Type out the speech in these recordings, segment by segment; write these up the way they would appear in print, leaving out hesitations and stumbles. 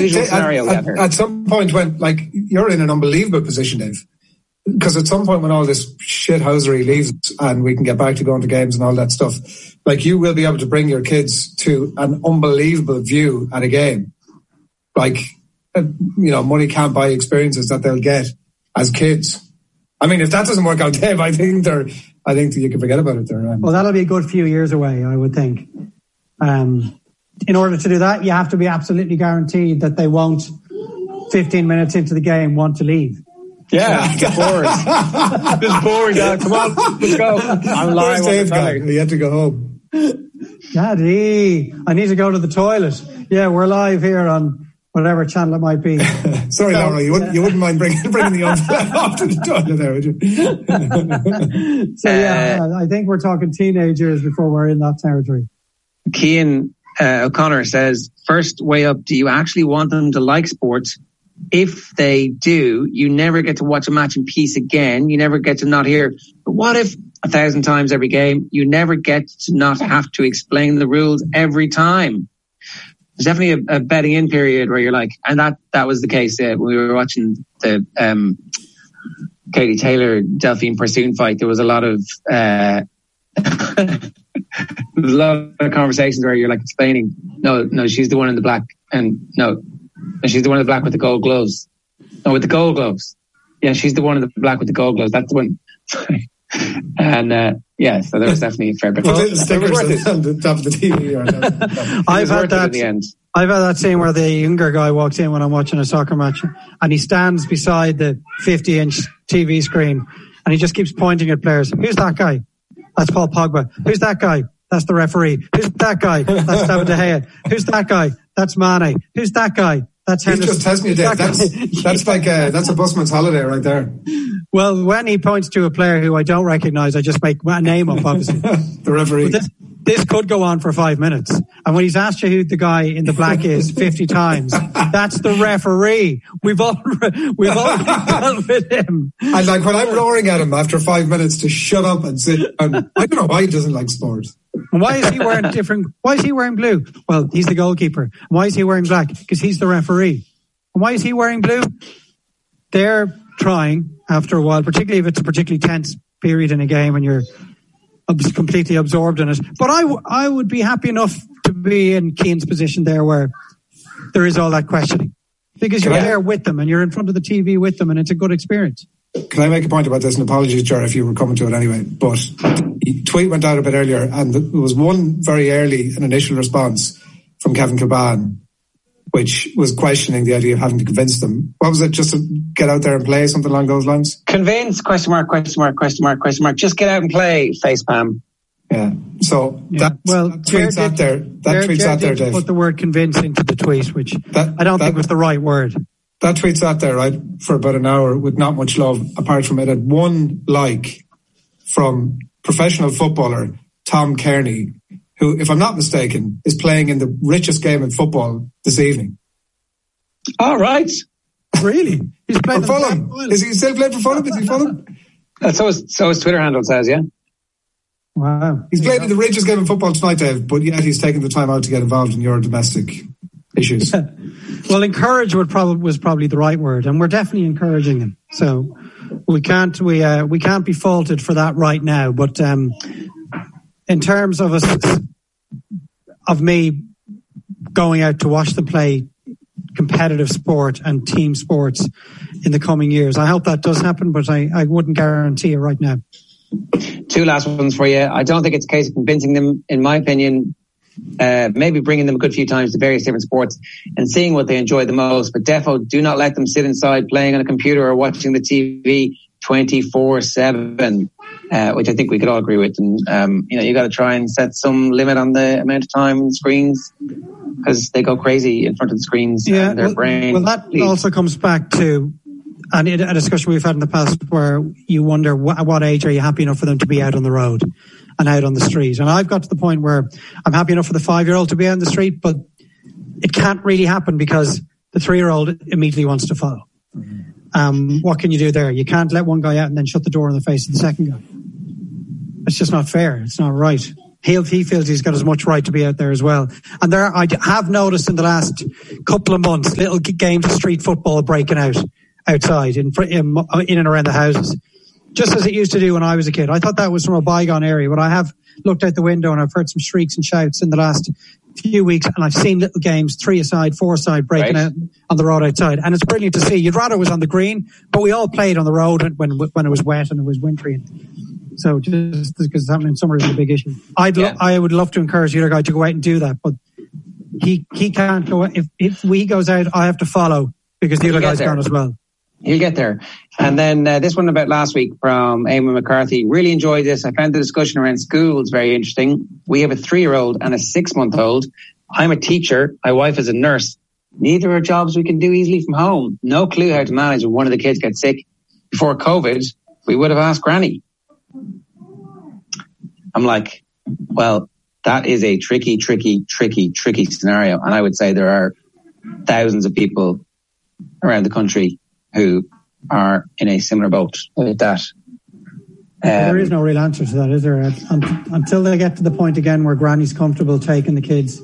unusual scenario at some point when, like, you're in an unbelievable position, Dave, because at some point when all this shithousery leaves and we can get back to going to games and all that stuff, like, you will be able to bring your kids to an unbelievable view at a game. Like, money can't buy experiences that they'll get as kids. I mean, if that doesn't work out, Dave, I think you can forget about it there. Well, that'll be a good few years away, I would think. In order to do that, you have to be absolutely guaranteed that they won't, 15 minutes into the game, want to leave. Yeah, it's boring. It's boring, Dad. Come on, let's go. I'm lying. Where's Dave? You have to go home. Daddy, I need to go to the toilet. Yeah, we're live here on whatever channel it might be. Sorry, Laura, you wouldn't mind bringing the off to the toilet there, would you? So yeah, I think we're talking teenage years before we're in that territory. Cian O'Connor says, first way up, do you actually want them to like sports? If they do, you never get to watch a match in peace again. You never get to not hear. But what if 1,000 times every game, you never get to not have to explain the rules every time? There's definitely a betting in period where you're like, and that was the case when we were watching the Katie Taylor Delphine Persoon fight. There was a lot of conversations where you're like explaining, no, she's the one in the black, and no, she's the one in the black with the gold gloves. No, with the gold gloves. Yeah, she's the one in the black with the gold gloves. That's the one. And so there was definitely a fair bit. Stickers on the top of the TV. I've had that scene where the younger guy walks in when I'm watching a soccer match, and he stands beside the 50-inch TV screen, and he just keeps pointing at players. Who's that guy? That's Paul Pogba. Who's that guy? That's the referee. Who's that guy? That's David De Gea. Who's that guy? That's Mane. Who's that guy? That's Henderson. He's just testing you, Dave. That's like that's a busman's holiday right there. Well, when he points to a player who I don't recognise, I just make a name up, obviously. The referee. This could go on for 5 minutes. And when he's asked you who the guy in the black is 50 times, that's the referee. We've already dealt with him. And like when I'm roaring at him after 5 minutes to shut up and sit, I don't know why he doesn't like sports. And why is he wearing blue? Well, he's the goalkeeper. And why is he wearing black? Because he's the referee. And why is he wearing blue? They're trying, after a while, particularly if it's a particularly tense period in a game and you're completely absorbed in it. But I would be happy enough to be in Cian's position there where there is all that questioning. Because you're there with them and you're in front of the TV with them and it's a good experience. Can I make a point about this? And apologies, Ger, if you were coming to it anyway. But the tweet went out a bit earlier and there was one very early, an initial response from Kevin Kilbane, which was questioning the idea of having to convince them. What was it? Just to get out there and play, something along those lines? Convince, question mark. Just get out and play, facepalm. Yeah. So that tweet's out there. That tweet's out there, Dave. Put the word convince into the tweet, which I don't think was the right word. That tweet's out there, right, for about an hour with not much love, apart from it had one like from professional footballer Tom Kearney, who, if I'm not mistaken, is playing in the richest game in football this evening. All right. Really? He's playing for Fulham. Is he still playing for Fulham? Is he Fulham? So his Twitter handle says, yeah. Wow. He's playing in the richest game in football tonight, Dave, but yet he's taking the time out to get involved in your domestic issues. Well, encourage was probably the right word, and we're definitely encouraging him. So we can't be faulted for that right now. But in terms of me going out to watch them play competitive sport and team sports in the coming years, I hope that does happen, but I wouldn't guarantee it right now. Two last ones for you. I don't think it's a case of convincing them, in my opinion. Maybe bringing them a good few times to various different sports and seeing what they enjoy the most. But defo, do not let them sit inside playing on a computer or watching the TV 24/7, which I think we could all agree with. And you got to try and set some limit on the amount of time on screens because they go crazy in front of the screens and their brain. Well, that also comes back to a discussion we've had in the past where you wonder at what age are you happy enough for them to be out on the road and out on the street. And I've got to the point where I'm happy enough for the 5-year-old to be out on the street, but it can't really happen because the 3-year-old immediately wants to follow. What can you do there? You can't let one guy out and then shut the door in the face of the second guy. It's just not fair. It's not right. he feels he's got as much right to be out there as well. And I have noticed in the last couple of months, little games of street football breaking out outside in and around the houses, just as it used to do when I was a kid. I thought that was from a bygone area, but I have looked out the window and I've heard some shrieks and shouts in the last few weeks, and I've seen little games, 3-a-side, 4-a-side breaking out on the road outside, and it's brilliant to see. You'd rather it was on the green, but we all played on the road when it was wet and it was wintry. So just because it's happening in summer is a big issue. I would love to encourage the other guy to go out and do that, but he can't go. If he goes out, I have to follow because the other guy's gone as well. He'll get there. And then this one about last week from Eamon McCarthy. Really enjoyed this. I found the discussion around schools very interesting. We have a 3-year-old and a 6-month-old. I'm a teacher. My wife is a nurse. Neither are jobs we can do easily from home. No clue how to manage when one of the kids gets sick. Before COVID, we would have asked Granny. I'm like, well, that is a tricky scenario. And I would say there are thousands of people around the country who are in a similar boat with that. There is no real answer to that, is there? Until they get to the point again where Granny's comfortable taking the kids,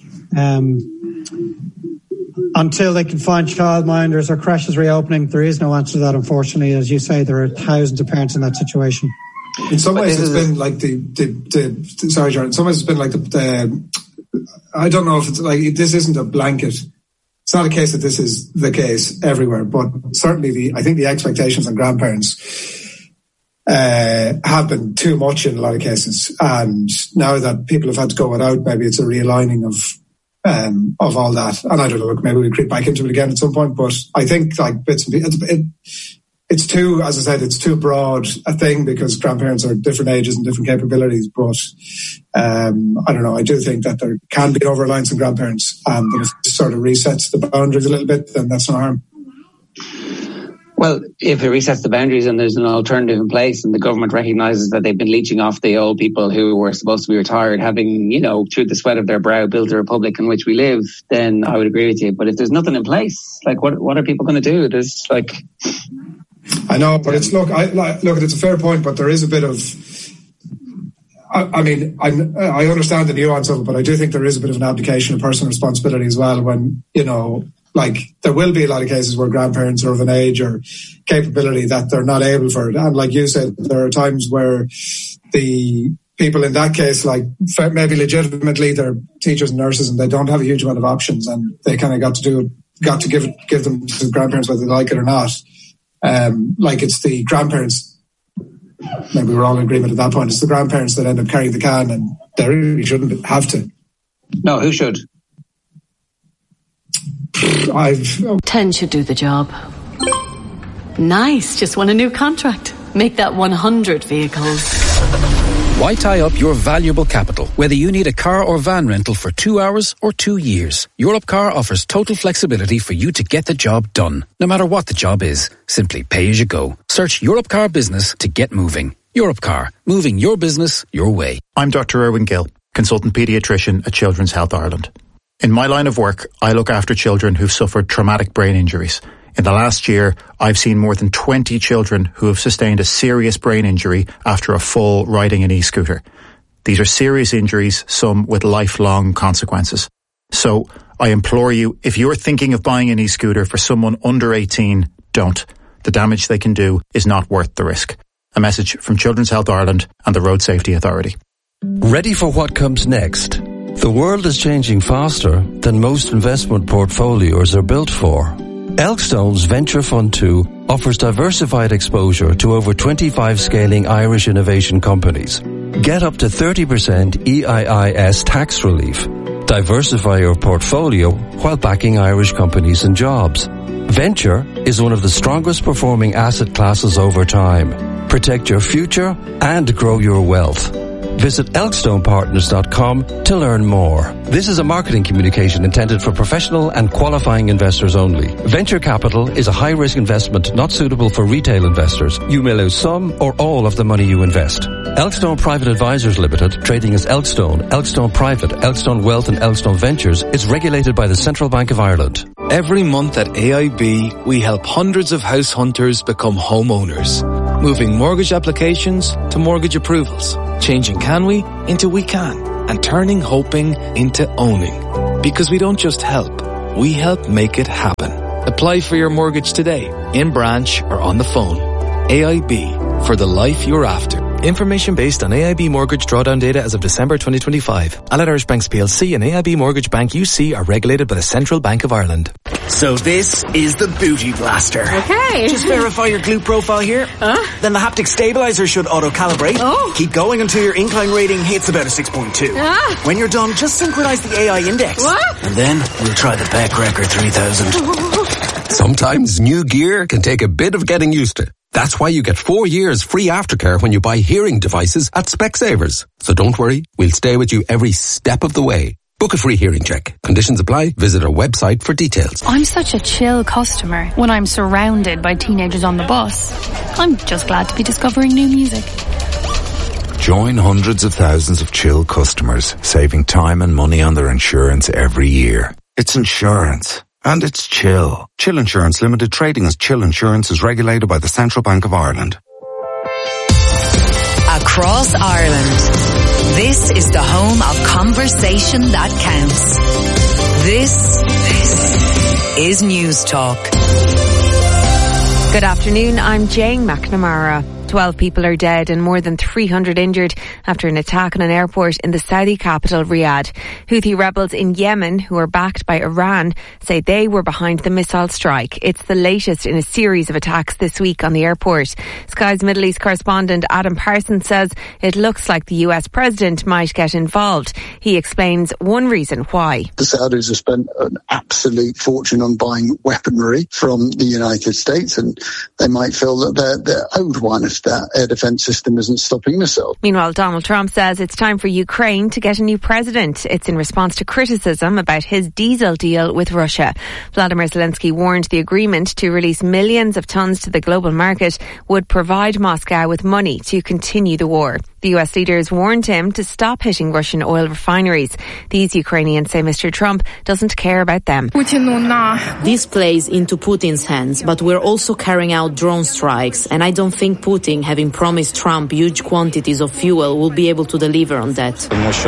until they can find childminders or creches reopening, there is no answer to that, unfortunately. As you say, there are thousands of parents in that situation. In some ways, it's been like sorry, Jordan. In some ways, it's been like I don't know if it's like, this isn't a blanket. It's not a case that this is the case everywhere, but certainly I think the expectations on grandparents have been too much in a lot of cases. And now that people have had to go without, maybe it's a realigning of all that. And I don't know, maybe we'll creep back into it again at some point, but I think like bits and pieces, it's too, as I said, it's too broad a thing because grandparents are different ages and different capabilities. But I don't know. I do think that there can be over-reliance on grandparents, and if it sort of resets the boundaries a little bit, then that's no harm. Well, if it resets the boundaries and there's an alternative in place, and the government recognises that they've been leeching off the old people who were supposed to be retired, having, through the sweat of their brow, built the republic in which we live, then I would agree with you. But if there's nothing in place, like what are people going to do? There's like. I know, but it's it's a fair point, but there is a bit of. I mean, I understand the nuance of it, but I do think there is a bit of an abdication of personal responsibility as well. When there will be a lot of cases where grandparents are of an age or capability that they're not able for it, and like you said, there are times where the people in that case, like maybe legitimately, they're teachers and nurses, and they don't have a huge amount of options, and they kind of got to give them to the grandparents whether they like it or not. Like it's the grandparents, maybe we're all in agreement at that point, it's the grandparents that end up carrying the can, and they really shouldn't have to. No, who should? 10 should do the job. Nice, just won a new contract. Make that 100 vehicles. Why tie up your valuable capital, whether you need a car or van rental for 2 hours or 2 years? Europcar offers total flexibility for you to get the job done, no matter what the job is. Simply pay as you go. Search Europcar Business to get moving. Europcar, moving your business your way. I'm Dr. Erwin Gill, consultant paediatrician at Children's Health Ireland. In my line of work, I look after children who've suffered traumatic brain injuries. In the last year, I've seen more than 20 children who have sustained a serious brain injury after a fall riding an e-scooter. These are serious injuries, some with lifelong consequences. So I implore you, if you're thinking of buying an e-scooter for someone under 18, don't. The damage they can do is not worth the risk. A message from Children's Health Ireland and the Road Safety Authority. Ready for what comes next? The world is changing faster than most investment portfolios are built for. Elkstone's Venture Fund 2 offers diversified exposure to over 25 scaling Irish innovation companies. Get up to 30% EIIS tax relief. Diversify your portfolio while backing Irish companies and jobs. Venture is one of the strongest performing asset classes over time. Protect your future and grow your wealth. Visit elkstonepartners.com to learn more. This is a marketing communication intended for professional and qualifying investors only. Venture capital is a high-risk investment not suitable for retail investors. You may lose some or all of the money you invest. Elkstone Private Advisors Limited, trading as Elkstone, Elkstone Private, Elkstone Wealth and Elkstone Ventures, is regulated by the Central Bank of Ireland. Every month at AIB, we help hundreds of house hunters become homeowners, moving mortgage applications to mortgage approvals. changing can we into we can, and turning hoping into owning. Because we don't just help, we help make it happen. Apply for your mortgage today, in branch or on the phone. AIB, for the life you're after. Information based on AIB mortgage drawdown data as of December 2025. Allied Irish Banks PLC and AIB Mortgage Bank UC are regulated by the Central Bank of Ireland. So this is the Booty Blaster. Okay. Just verify your glute profile here. Then the haptic stabilizer should auto-calibrate. Oh. Keep going until your incline rating hits about a 6.2. When you're done, just synchronize the AI index. What? And then we'll try the Beck Record 3000. Sometimes new gear can take a bit of getting used to. That's why you get 4 years free aftercare when you buy hearing devices at Specsavers. So don't worry, we'll stay with you every step of the way. Book a free hearing check. Conditions apply. Visit our website for details. I'm such a chill customer when I'm surrounded by teenagers on the bus. I'm just glad to be discovering new music. Join hundreds of thousands of chill customers, saving time and money on their insurance every year. It's insurance. And it's Chill. Chill Insurance Limited, trading as Chill Insurance, is regulated by the Central Bank of Ireland. Across Ireland, this is the home of conversation that counts. This is News Talk. Good afternoon, I'm Jane McNamara. 12 people are dead and more than 300 injured after an attack on an airport in the Saudi capital, Riyadh. Houthi rebels in Yemen, who are backed by Iran, say they were behind the missile strike. It's the latest in a series of attacks this week on the airport. Sky's Middle East correspondent Adam Parsons says it looks like the US president might get involved. He explains one reason why. The Saudis have spent an absolute fortune on buying weaponry from the United States, and they might feel that they're owed one if that air defence system isn't stopping missiles. Meanwhile, Donald Trump says it's time for Ukraine to get a new president. It's in response to criticism about his diesel deal with Russia. Vladimir Zelensky warned the agreement to release millions of tons to the global market would provide Moscow with money to continue the war. The US leaders warned him to stop hitting Russian oil refineries. These Ukrainians say Mr. Trump doesn't care about them. This plays into Putin's hands, but we're also carrying out drone strikes, and I don't think Putin, having promised Trump huge quantities of fuel, will be able to deliver on that.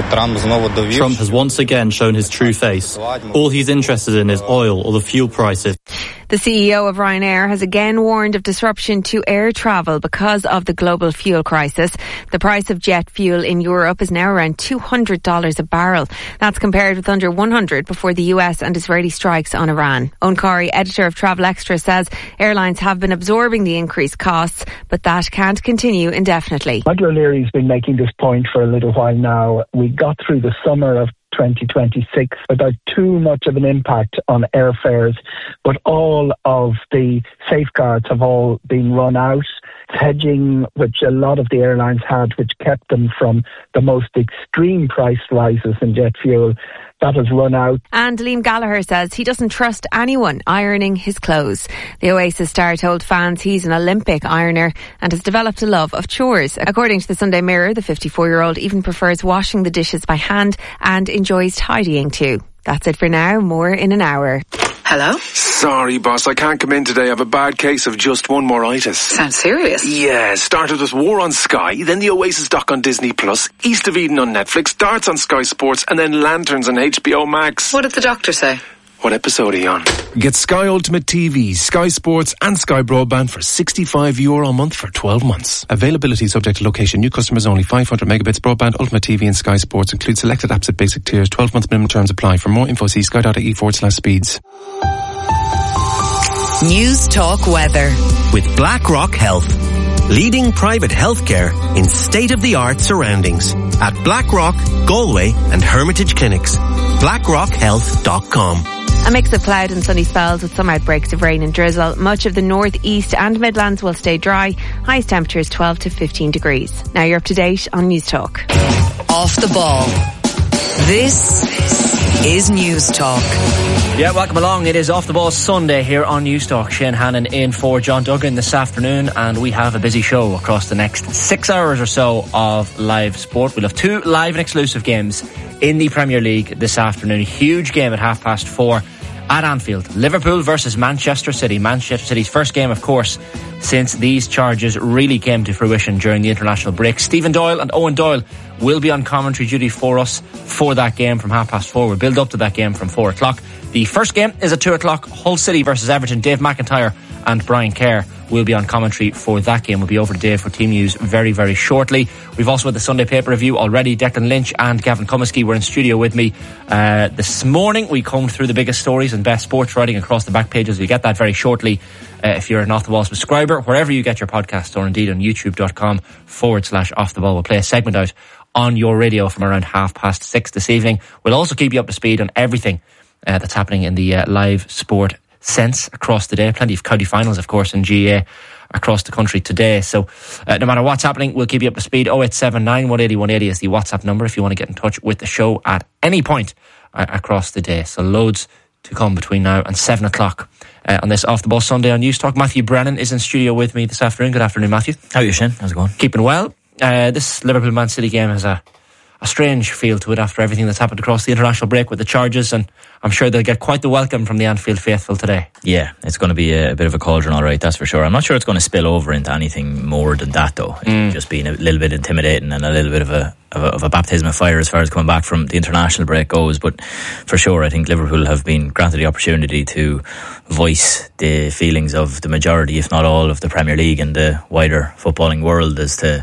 Trump has once again shown his true face. All he's interested in is oil or the fuel prices. The CEO of Ryanair has again warned of disruption to air travel because of the global fuel crisis. The price of jet fuel in Europe is now around $200 a barrel. That's compared with under $100 before the US and Israeli strikes on Iran. Owen Corey, editor of Travel Extra, says airlines have been absorbing the increased costs, but that can't continue indefinitely. Michael O'Leary's been making this point for a little while now. We got through the summer of 2026 without too much of an impact on airfares, but all of the safeguards have all been run out. Hedging, which a lot of the airlines had, which kept them from the most extreme price rises in jet fuel, that has run out. And Liam Gallagher says he doesn't trust anyone ironing his clothes. The Oasis star told fans he's an Olympic ironer and has developed a love of chores. According to the Sunday Mirror, the 54-year-old even prefers washing the dishes by hand and enjoys tidying too. That's it for now. More in an hour. Hello? Sorry, boss, I can't come in today. I have a bad case of just one moritis. Sounds serious. Yeah, started with War on Sky, then the Oasis doc on Disney Plus, East of Eden on Netflix, Darts on Sky Sports, and then Lanterns on HBO Max. What did the doctor say? What episode are you on? Get Sky Ultimate TV, Sky Sports and Sky Broadband for €65 a month for 12 months. Availability subject to location. New customers only. 500 megabits broadband, Ultimate TV and Sky Sports. Include selected apps at basic tiers. 12-month minimum terms apply. For more info, see sky.ie/speeds. News Talk Weather. With BlackRock Health. Leading private healthcare in state-of-the-art surroundings. At BlackRock, Galway and Hermitage Clinics. BlackRockHealth.com. A mix of cloud and sunny spells with some outbreaks of rain and drizzle. Much of the north, east and Midlands will stay dry. Highest temperatures 12 to 15 degrees. Now you're up to date on News Talk. Off the ball. This is News Talk. Yeah, welcome along. It is Off the Ball Sunday here on News Talk. Shane Hannon in for John Duggan this afternoon, and we have a busy show across the next 6 hours or so of live sport. We'll have 2 live and exclusive games in the Premier League this afternoon. A huge game at 4:30 at Anfield. Liverpool versus Manchester City. Manchester City's first game, of course, since these charges really came to fruition during the international break. Stephen Doyle and Owen Doyle will be on commentary duty for us for that game from 4:30. We'll build up to that game from 4 o'clock. The first game is at 2 o'clock. Hull City versus Everton. Dave McIntyre and Brian Kerr will be on commentary for that game. We'll be over to Dave for team news very, very shortly. We've also had the Sunday paper review already. Declan Lynch and Gavin Comiskey were in studio with me this morning. We combed through the biggest stories and best sports writing across the back pages. We'll get that very shortly if you're an Off The Ball subscriber, wherever you get your podcast, or indeed on youtube.com/Off The Ball. We'll play a segment out on your radio from around 6:30 this evening. We'll also keep you up to speed on everything that's happening in the live sport sense across the day. Plenty of county finals, of course, in GAA across the country today. So no matter what's happening, we'll keep you up to speed. 0879 180 180 is the WhatsApp number if you want to get in touch with the show at any point across the day. So loads to come between now and 7 o'clock on this Off The Ball Sunday on News Talk. Matthew Brennan is in studio with me this afternoon. Good afternoon, Matthew. How are you, Shane? How's it going? Keeping well. This Liverpool-Man City game has a strange feel to it after everything that's happened across the international break with the charges, and I'm sure they'll get quite the welcome from the Anfield faithful today. Yeah, it's going to be a bit of a cauldron, all right, that's for sure. I'm not sure it's going to spill over into anything more than that, though. It's just been a little bit intimidating and a little bit of a baptism of fire as far as coming back from the international break goes. But for sure, I think Liverpool have been granted the opportunity to voice the feelings of the majority, if not all, of the Premier League and the wider footballing world as to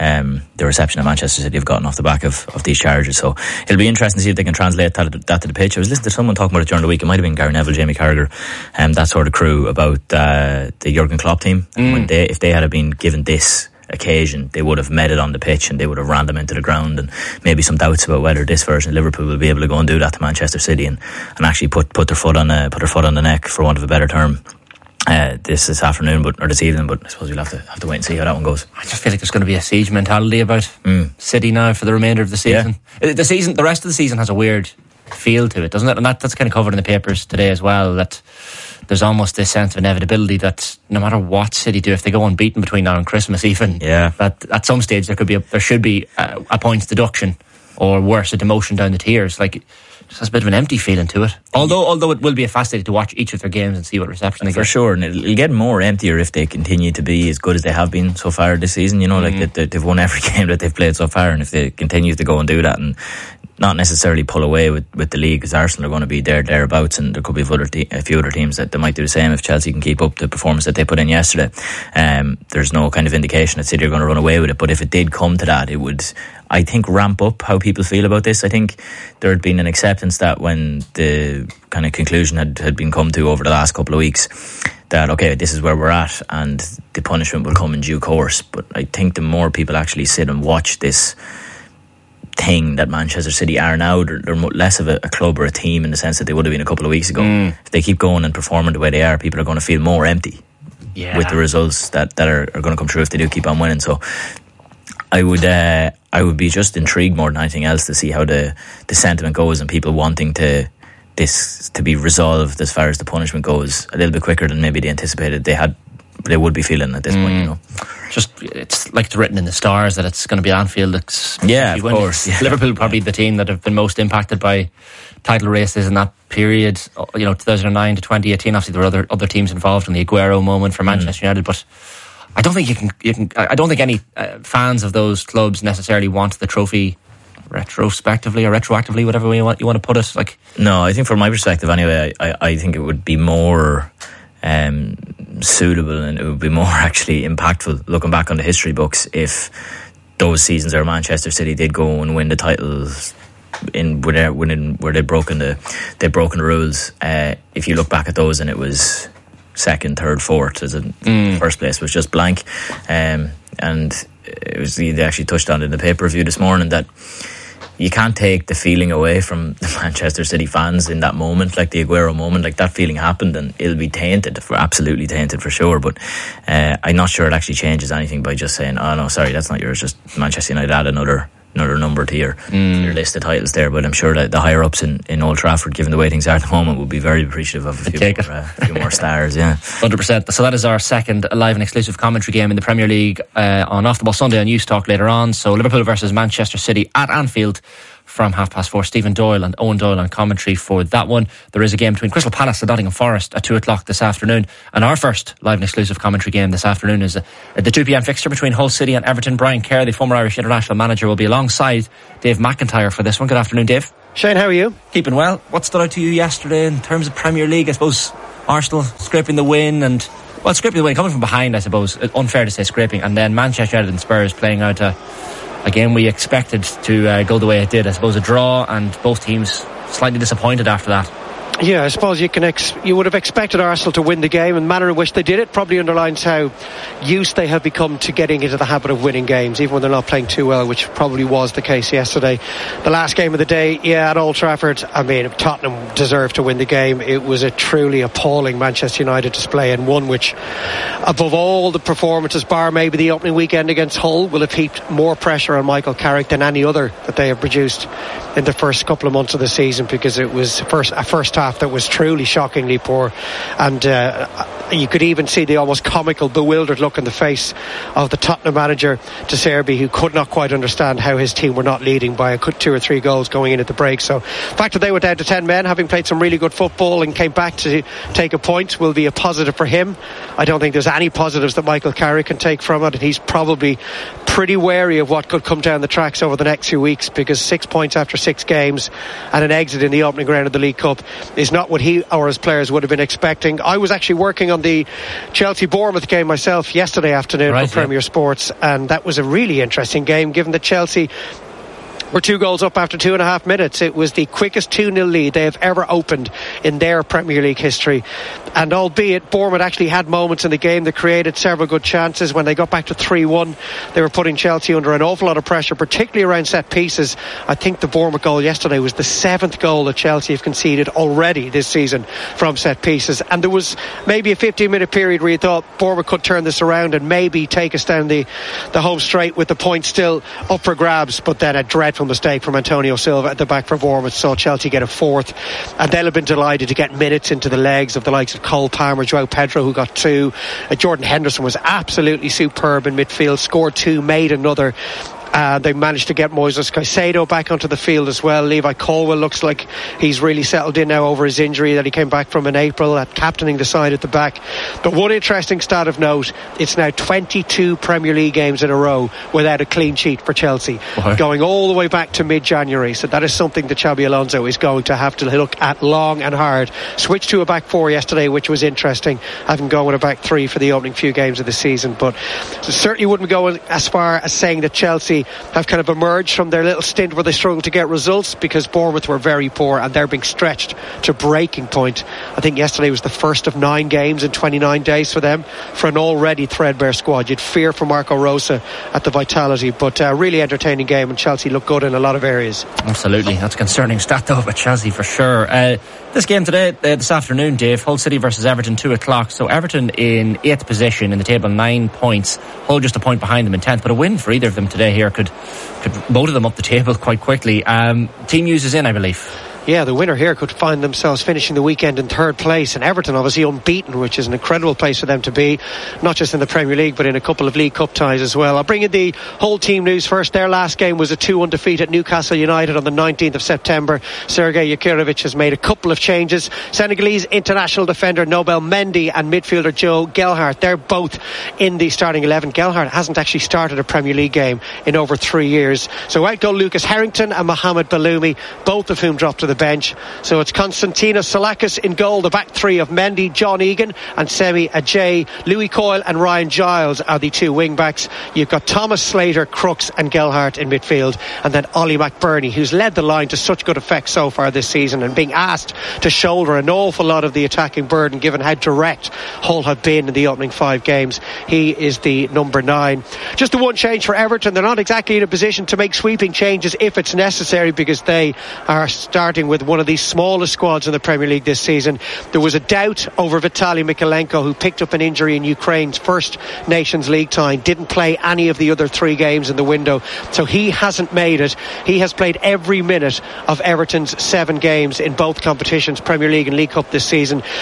the reception that Manchester City have gotten off the back of these charges. So it'll be interesting to see if they can translate that to the pitch. I was listening to someone talking about it during the week. It might have been Gary Neville, Jamie Carragher, that sort of crew, about the Jurgen Klopp team. If they had been given this occasion, they would have met it on the pitch and they would have ran them into the ground, and maybe some doubts about whether this version of Liverpool will be able to go and do that to Manchester City and actually put their foot on the neck, for want of a better term. This afternoon, or this evening, but I suppose we'll have to wait and see how that one goes. I just feel like there's going to be a siege mentality about City now for the remainder of the season. Yeah. The rest of the season has a weird feel to it, doesn't it? And that's kind of covered in the papers today as well, that there's almost this sense of inevitability that no matter what City do, if they go unbeaten between now and Christmas even, that at some stage there should be a points deduction, or worse, a demotion down the tiers. Like, just has a bit of an empty feeling to it. Although it will be fascinating to watch each of their games and see what reception they get. For sure, and it'll get more emptier if they continue to be as good as they have been so far this season. You know, like they've won every game that they've played so far, and if they continue to go and do that and not necessarily pull away with the league, because Arsenal are going to be thereabouts, and there could be a few other teams that they might do the same if Chelsea can keep up the performance that they put in yesterday. There's no kind of indication that City are going to run away with it, but if it did come to that, it would, I think, ramp up how people feel about this. I think there had been an acceptance that when the kind of conclusion had been come to over the last couple of weeks, that okay, this is where we're at and the punishment will come in due course. But I think the more people actually sit and watch this thing that Manchester City are now, they're less of a club or a team in the sense that they would have been a couple of weeks ago. If they keep going and performing the way they are, people are going to feel more empty with the results that are going to come through if they do keep on winning. So I would be just intrigued more than anything else to see how the sentiment goes, and people wanting this to be resolved as far as the punishment goes a little bit quicker than maybe they anticipated they would be feeling at this point, you know. Just, it's like it's written in the stars that it's going to be Anfield. Of course. Yeah. Liverpool probably the team that have been most impacted by title races in that period. 2009 to 2018. Obviously, there were other teams involved in the Aguero moment for Manchester United, but I don't think you can. I don't think any fans of those clubs necessarily want the trophy retrospectively or retroactively, whatever way you want to put it. Like, no, I think from my perspective, anyway, I think it would be more suitable, and it would be more actually impactful looking back on the history books if those seasons where Manchester City did go and win the titles where they'd broken the rules. If you look back at those and it was second, third, fourth, as in first place was just blank, and it was, they actually touched on it in the paper review this morning, that you can't take the feeling away from the Manchester City fans in that moment, like the Aguero moment. Like, that feeling happened and it'll be tainted, absolutely tainted for sure. But I'm not sure it actually changes anything by just saying, oh no, sorry, that's not yours, just Manchester United add another number to your list of titles there. But I'm sure that the higher ups in Old Trafford, given the way things are at the moment, would be very appreciative of a few more stars. 100%. So that is our second live and exclusive commentary game in the Premier League on Off The Ball Sunday on News Talk later on. So Liverpool versus Manchester City at Anfield from 4:30. Stephen Doyle and Owen Doyle on commentary for that one. There is a game between Crystal Palace and Nottingham Forest at 2 o'clock this afternoon. And our first live and exclusive commentary game this afternoon is the 2 p.m. fixture between Hull City and Everton. Brian Kerr, the former Irish international manager, will be alongside Dave McIntyre for this one. Good afternoon, Dave. Shane, how are you? Keeping well. What stood out to you yesterday in terms of Premier League? I suppose Arsenal scraping the win and... Well, scraping the win, coming from behind, I suppose. Unfair to say scraping. And then Manchester United and Spurs playing out a game we expected to go the way it did. I suppose a draw, and both teams slightly disappointed after that. Yeah, I suppose you would have expected Arsenal to win the game, and the manner in which they did it probably underlines how used they have become to getting into the habit of winning games, even when they're not playing too well, which probably was the case yesterday. The last game of the day, at Old Trafford, I mean, Tottenham deserved to win the game. It was a truly appalling Manchester United display, and one which, above all the performances, bar maybe the opening weekend against Hull, will have heaped more pressure on Michael Carrick than any other that they have produced in the first couple of months of the season, because it was a first half that was truly shockingly poor, and you could even see the almost comical, bewildered look in the face of the Tottenham manager De Zerbi, who could not quite understand how his team were not leading by 2 or 3 goals going in at the break. So the fact that they went down to 10 men, having played some really good football and came back to take a point, will be a positive for him. I don't think there's any positives that Michael Carrick can take from it, and he's probably pretty wary of what could come down the tracks over the next few weeks, because 6 points after 6 games and an exit in the opening round of the League Cup is not what he or his players would have been expecting. I was actually working on the Chelsea-Bournemouth game myself yesterday afternoon for Premier Sports, and that was a really interesting game, given that Chelsea were 2 goals up after 2.5 minutes. It was the quickest 2-0 lead they have ever opened in their Premier League history. And albeit Bournemouth actually had moments in the game that created several good chances, when they got back to 3-1, they were putting Chelsea under an awful lot of pressure, particularly around set pieces. I think the Bournemouth goal yesterday was the 7th goal that Chelsea have conceded already this season from set pieces. And there was maybe a 15-minute period where you thought Bournemouth could turn this around and maybe take us down the home straight with the point still up for grabs, but then a dreadful mistake from Antonio Silva at the back for Bournemouth saw Chelsea get a 4th, and they'll have been delighted to get minutes into the legs of the likes of Cole Palmer, João Pedro, who got 2. Jordan Henderson was absolutely superb in midfield, scored 2, made another. They managed to get Moises Caicedo back onto the field as well. Levi Colwill looks like he's really settled in now over his injury that he came back from in April, at captaining the side at the back. But one interesting stat of note, it's now 22 Premier League games in a row without a clean sheet for Chelsea, going all the way back to mid-January. So that is something that Xabi Alonso is going to have to look at long and hard. Switched to a back 4 yesterday, which was interesting, having gone with a back 3 for the opening few games of the season. But certainly wouldn't go as far as saying that Chelsea have kind of emerged from their little stint where they struggled to get results, because Bournemouth were very poor and they're being stretched to breaking point. I think yesterday was the first of 9 games in 29 days for them, for an already threadbare squad. You'd fear for Marco Rosa at the vitality, but a really entertaining game, and Chelsea look good in a lot of areas. Absolutely, that's a concerning stat though about Chelsea for sure. This game today, this afternoon, Dave, Hull City versus Everton, 2 o'clock. So Everton in 8th position in the table, 9 points. Hull just a point behind them in 10th, but a win for either of them today here could motor them up the table quite quickly. Team News is in, I believe. Yeah, the winner here could find themselves finishing the weekend in 3rd place, and Everton obviously unbeaten, which is an incredible place for them to be, not just in the Premier League but in a couple of League Cup ties as well. I'll bring in the whole team news first. Their last game was a 2-1 defeat at Newcastle United on the 19th of September. Sergei Yakirovic has made a couple of changes. Senegalese international defender Nobel Mendy and midfielder Joe Gelhardt, they're both in the starting 11. Gelhardt hasn't actually started a Premier League game in over 3 years. So out go Lucas Harrington and Mohamed Baloumi, both of whom dropped to the bench. So it's Konstantinos Salakis in goal. The back 3 of Mendy, John Egan and Semi Ajay. Louis Coyle and Ryan Giles are the 2 wing backs. You've got Thomas Slater, Crooks and Gelhardt in midfield, and then Ollie McBurney, who's led the line to such good effect so far this season and being asked to shoulder an awful lot of the attacking burden given how direct Hull have been in the opening 5 games. He is the number 9. Just the one change for Everton. They're not exactly in a position to make sweeping changes if it's necessary, because they are starting with one of the smallest squads in the Premier League this season. There was a doubt over Vitaly Mykolenko, who picked up an injury in Ukraine's first Nations League tie, didn't play any of the other 3 games in the window, so he hasn't made it. He has played every minute of Everton's 7 games in both competitions, Premier League and League Cup this season.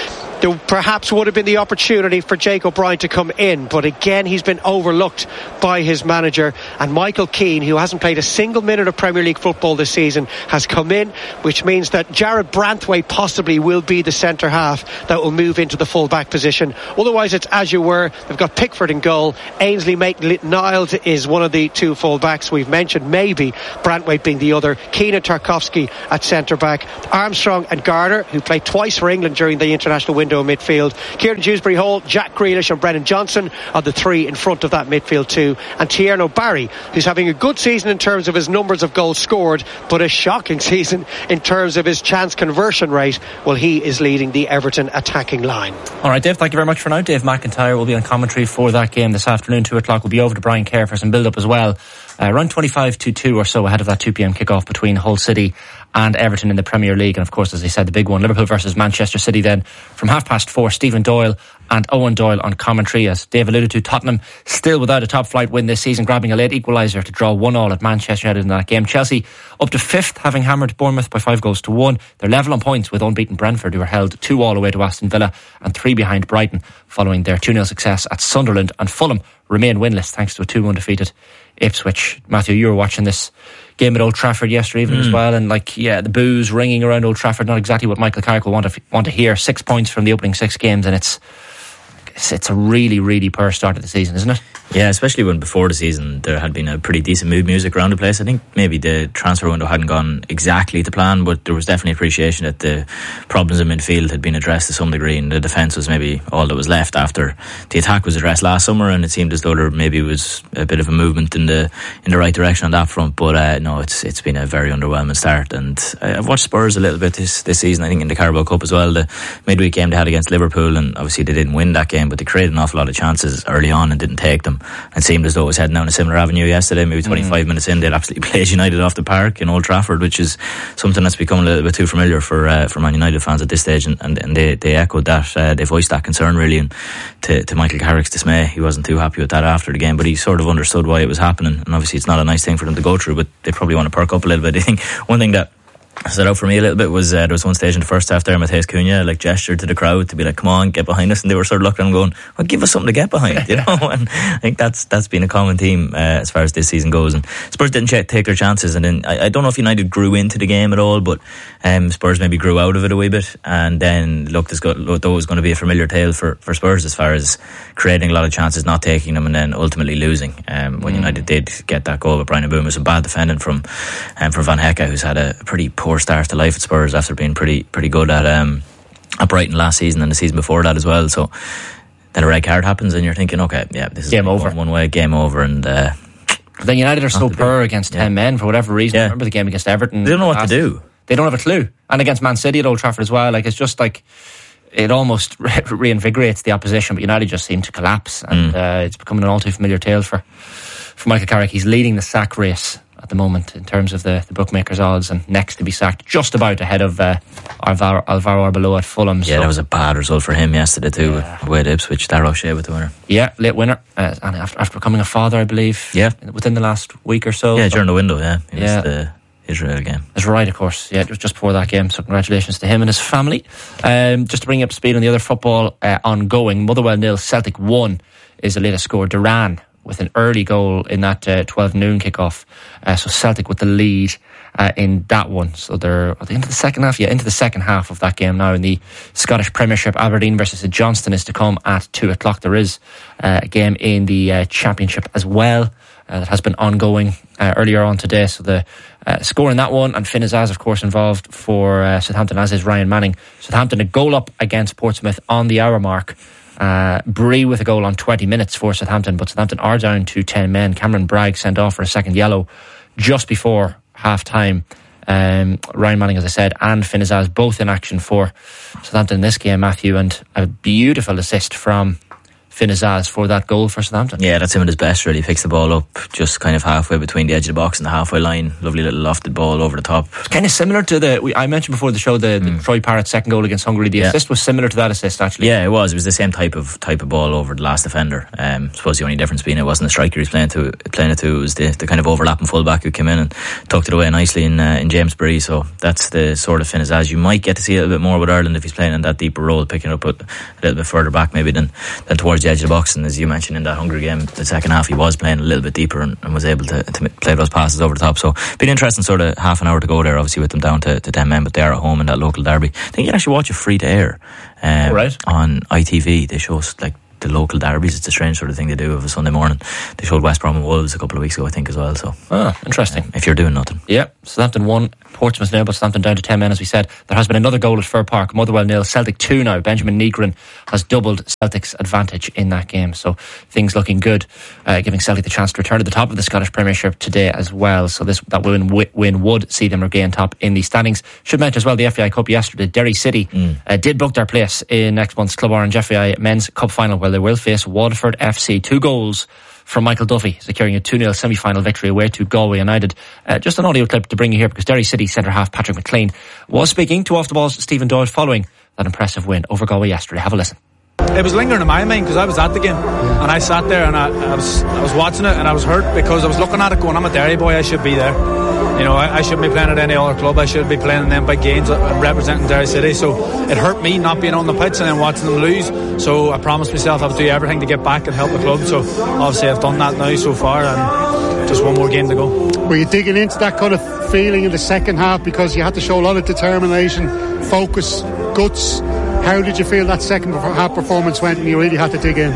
there perhaps would have been the opportunity for Jake O'Brien to come in, but again he's been overlooked by his manager, and Michael Keane, who hasn't played a single minute of Premier League football this season, has come in, which means that Jared Branthwaite possibly will be the centre half that will move into the full back position. Otherwise it's as you were. They've got Pickford in goal, Ainsley Maitland-Niles is one of the two full backs we've mentioned, maybe Branthwaite being the other, Keane and Tarkowski at centre back, Armstrong and Garner, who played twice for England during the international window in midfield, Kieran Dewsbury-Hall, Jack Grealish and Brennan Johnson are the three in front of that midfield too, and Tierno Barry, who's having a good season in terms of his numbers of goals scored, but a shocking season in terms of his chance conversion rate. Well, he is leading the Everton attacking line. Alright Dave, thank you very much for now. Dave McIntyre will be on commentary for that game this afternoon. 2 o'clock. We'll be over to Brian Kerr for some build-up as well. Around 25 to 2 or so ahead of that 2pm kick-off between Hull City and Everton in the Premier League. And of course, as I said, the big one, Liverpool versus Manchester City then from 4:30. Stephen Doyle and Owen Doyle on commentary. As Dave alluded to, Tottenham still without a top flight win this season, grabbing a late equaliser to draw 1-1 at Manchester United in that game. Chelsea up to 5th, having hammered Bournemouth by 5-1. They're level on points with unbeaten Brentford, who are held 2-2 away to Aston Villa and 3 behind Brighton following their 2-0 success at Sunderland. And Fulham remain winless thanks to a 2-1 defeat at Ipswich. Matthew, you were watching this game at Old Trafford yesterday evening as well, and the boos ringing around Old Trafford, not exactly what Michael Carrick will want to hear. 6 points from the opening 6 games, and it's a really, really poor start of the season, isn't it? Yeah, especially when before the season there had been a pretty decent mood music around the place. I think maybe the transfer window hadn't gone exactly to plan, but there was definitely appreciation that the problems in midfield had been addressed to some degree, and the defence was maybe all that was left after the attack was addressed last summer, and it seemed as though there maybe was a bit of a movement in the right direction on that front. But no, it's been a very underwhelming start, and I've watched Spurs a little bit this season, I think in the Carabao Cup as well. The midweek game they had against Liverpool, and obviously they didn't win that game, but they created an awful lot of chances early on and didn't take them. It seemed as though it was heading down a similar avenue yesterday. Maybe 25 minutes in, they'd absolutely played United off the park in Old Trafford, which is something that's become a little bit too familiar for Man United fans at this stage, and they echoed that. They voiced that concern really, and to Michael Carrick's dismay, he wasn't too happy with that after the game, but he sort of understood why it was happening, and obviously it's not a nice thing for them to go through, but they probably want to perk up a little bit. I think one thing that stood out for me a little bit was there was one stage in the first half there, Matheus Cunha gestured to the crowd to be like, come on, get behind us, and they were sort of looking at him going, well, give us something to get behind, you know. And I think that's been a common theme as far as this season goes, and Spurs didn't take their chances, and then I don't know if United grew into the game at all, but Spurs maybe grew out of it a wee bit, and then looked as though it was going to be a familiar tale for Spurs as far as creating a lot of chances, not taking them, and then ultimately losing when United did get that goal with Bryan Mbeumo. It was a bad defending from Van Hecke, who's had a pretty poor start to life at Spurs after being pretty good at Brighton last season and the season before that as well. So then a red card happens and you're thinking, okay, yeah, this is game over. One way, game over. And then United are so poor against 10 men for whatever reason. I remember the game against Everton. They don't know what to do. They don't have a clue. And against Man City at Old Trafford as well. It's just it almost reinvigorates the opposition, but United just seem to collapse, and it's becoming an all too familiar tale for Michael Carrick. He's leading the sack race at the moment in terms of the bookmakers' odds, and next to be sacked, just about ahead of Alvaro Arbeloa at Fulham. Yeah, that was a bad result for him yesterday too, away at Ipswich. Darragh O'Shea with the winner. Yeah, late winner, and after becoming a father, I believe. Yeah, within the last week or so. Yeah, during the window. Yeah, it was the Israel game. That's right, of course. Yeah, it was just before that game, so congratulations to him and his family. Just to bring you up to speed on the other football ongoing, Motherwell 0, Celtic 1 is the latest score. Duran with an early goal in that 12 noon kickoff. So Celtic with the lead in that one. So they're at the end of the second half. Yeah, into the second half of that game now in the Scottish Premiership. Aberdeen versus St Johnstone is to come at 2 o'clock. There is a game in the Championship as well that has been ongoing earlier on today. So the score in that one, and Finn Azaz, of course, involved for Southampton, as is Ryan Manning. Southampton a goal up against Portsmouth on the hour mark. Bree with a goal on 20 minutes for Southampton, but Southampton are down to 10 men. Cameron Bragg sent off for a second yellow just before half time. Ryan Manning, as I said, and Finn Azaz both in action for Southampton in this game, Matthew, and a beautiful assist from Finn Azaz for that goal for Southampton. Yeah, that's him at his best, really. Picks the ball up just kind of halfway between the edge of the box and the halfway line. Lovely little lofted ball over the top. It's kind of similar to I mentioned before the show the Troy Parrott second goal against Hungary. The assist was similar to that assist, actually. Yeah, it was the same type of ball over the last defender. I suppose the only difference being it wasn't the striker he's playing it to. It was the kind of overlapping fullback who came in and tucked it away nicely in James Berry. So that's the sort of Finn Azaz you might get to see a little bit more with Ireland if he's playing in that deeper role, picking it up a little bit further back maybe than towards the edge of the box. And as you mentioned in that Hungary game, the second half he was playing a little bit deeper and was able to play those passes over the top. So been interesting sort of half an hour to go there, obviously with them down to 10 men, but they are at home in that local derby. I think you can actually watch it free to air on ITV. They show us like the local derbies. It's a strange sort of thing they do of a Sunday morning. They showed West Brom and Wolves a couple of weeks ago, I think, as well. So interesting. If you're doing nothing. Yeah, Southampton 1, Portsmouth 0, but Southampton down to 10 men, as we said. There has been another goal at Fir Park, Motherwell 0, Celtic 2 now. Benjamin Negrin has doubled Celtic's advantage in that game, so things looking good, giving Celtic the chance to return to the top of the Scottish Premiership today as well. So that win would see them regain top in the standings. Should mention as well the FAI Cup yesterday. Derry City did book their place in next month's Club Orange FAI Men's Cup Final, where they will face Waterford FC. 2 goals from Michael Duffy, securing a 2-0 semi-final victory away to Galway United. Just an audio clip to bring you here, because Derry City centre-half Patrick McLean was speaking to Off the Ball's Stephen Doyle following that impressive win over Galway yesterday. Have a listen. It was lingering in my mind because I was at the game and I sat there and I was watching it and I was hurt because I was looking at it going, I'm a Derry boy, I should be there. You know, I shouldn't be playing at any other club. I should be playing in them big games representing Derry City. So it hurt me not being on the pitch and then watching them lose. So I promised myself I would do everything to get back and help the club. So obviously I've done that now so far, and just one more game to go. Were you digging into that kind of feeling in the second half because you had to show a lot of determination, focus, guts? How did you feel that second half performance went and you really had to dig in?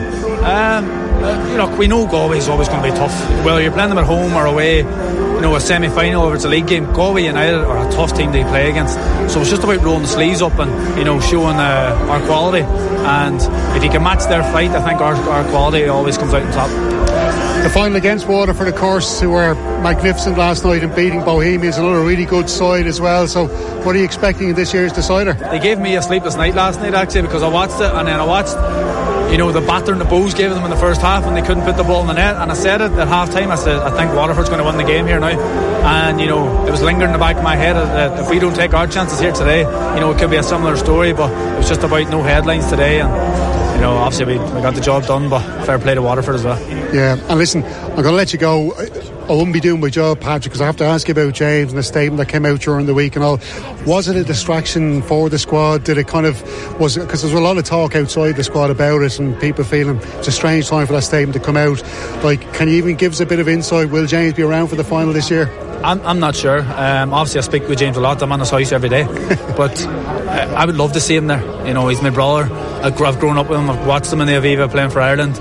Look, we know Galway's always going to be tough. Whether you're playing them at home or away, you know, a semi-final or it's a league game, Galway United are a tough team to play against. So it's just about rolling the sleeves up and, you know, showing our quality. And if you can match their fight, I think our quality always comes out on top. The final against Waterford, of course, who were magnificent last night and beating Bohemians, another really good side as well. So what are you expecting in this year's decider? They gave me a sleepless night last night, actually, because I watched it and then I watched, you know, the battering the Bows gave them in the first half and they couldn't put the ball in the net. And I said it at half time, I said, I think Waterford's going to win the game here now. And, you know, it was lingering in the back of my head that if we don't take our chances here today, you know, it could be a similar story. But it was just about no headlines today. And, you know, obviously we got the job done, but fair play to Waterford as well. Yeah, and listen, I'm going to let you go. I wouldn't be doing my job, Patrick, because I have to ask you about James and the statement that came out during the week and all. Was it a distraction for the squad? Did it kind of, was it, because there's a lot of talk outside the squad about it and people feeling it's a strange time for that statement to come out. Like, can you even give us a bit of insight? Will James be around for the final this year? I'm not sure. Obviously I speak with James a lot. I'm on his house every day. But I would love to see him there. You know, he's my brother. I've grown up with him. I've watched him in the Aviva playing for Ireland.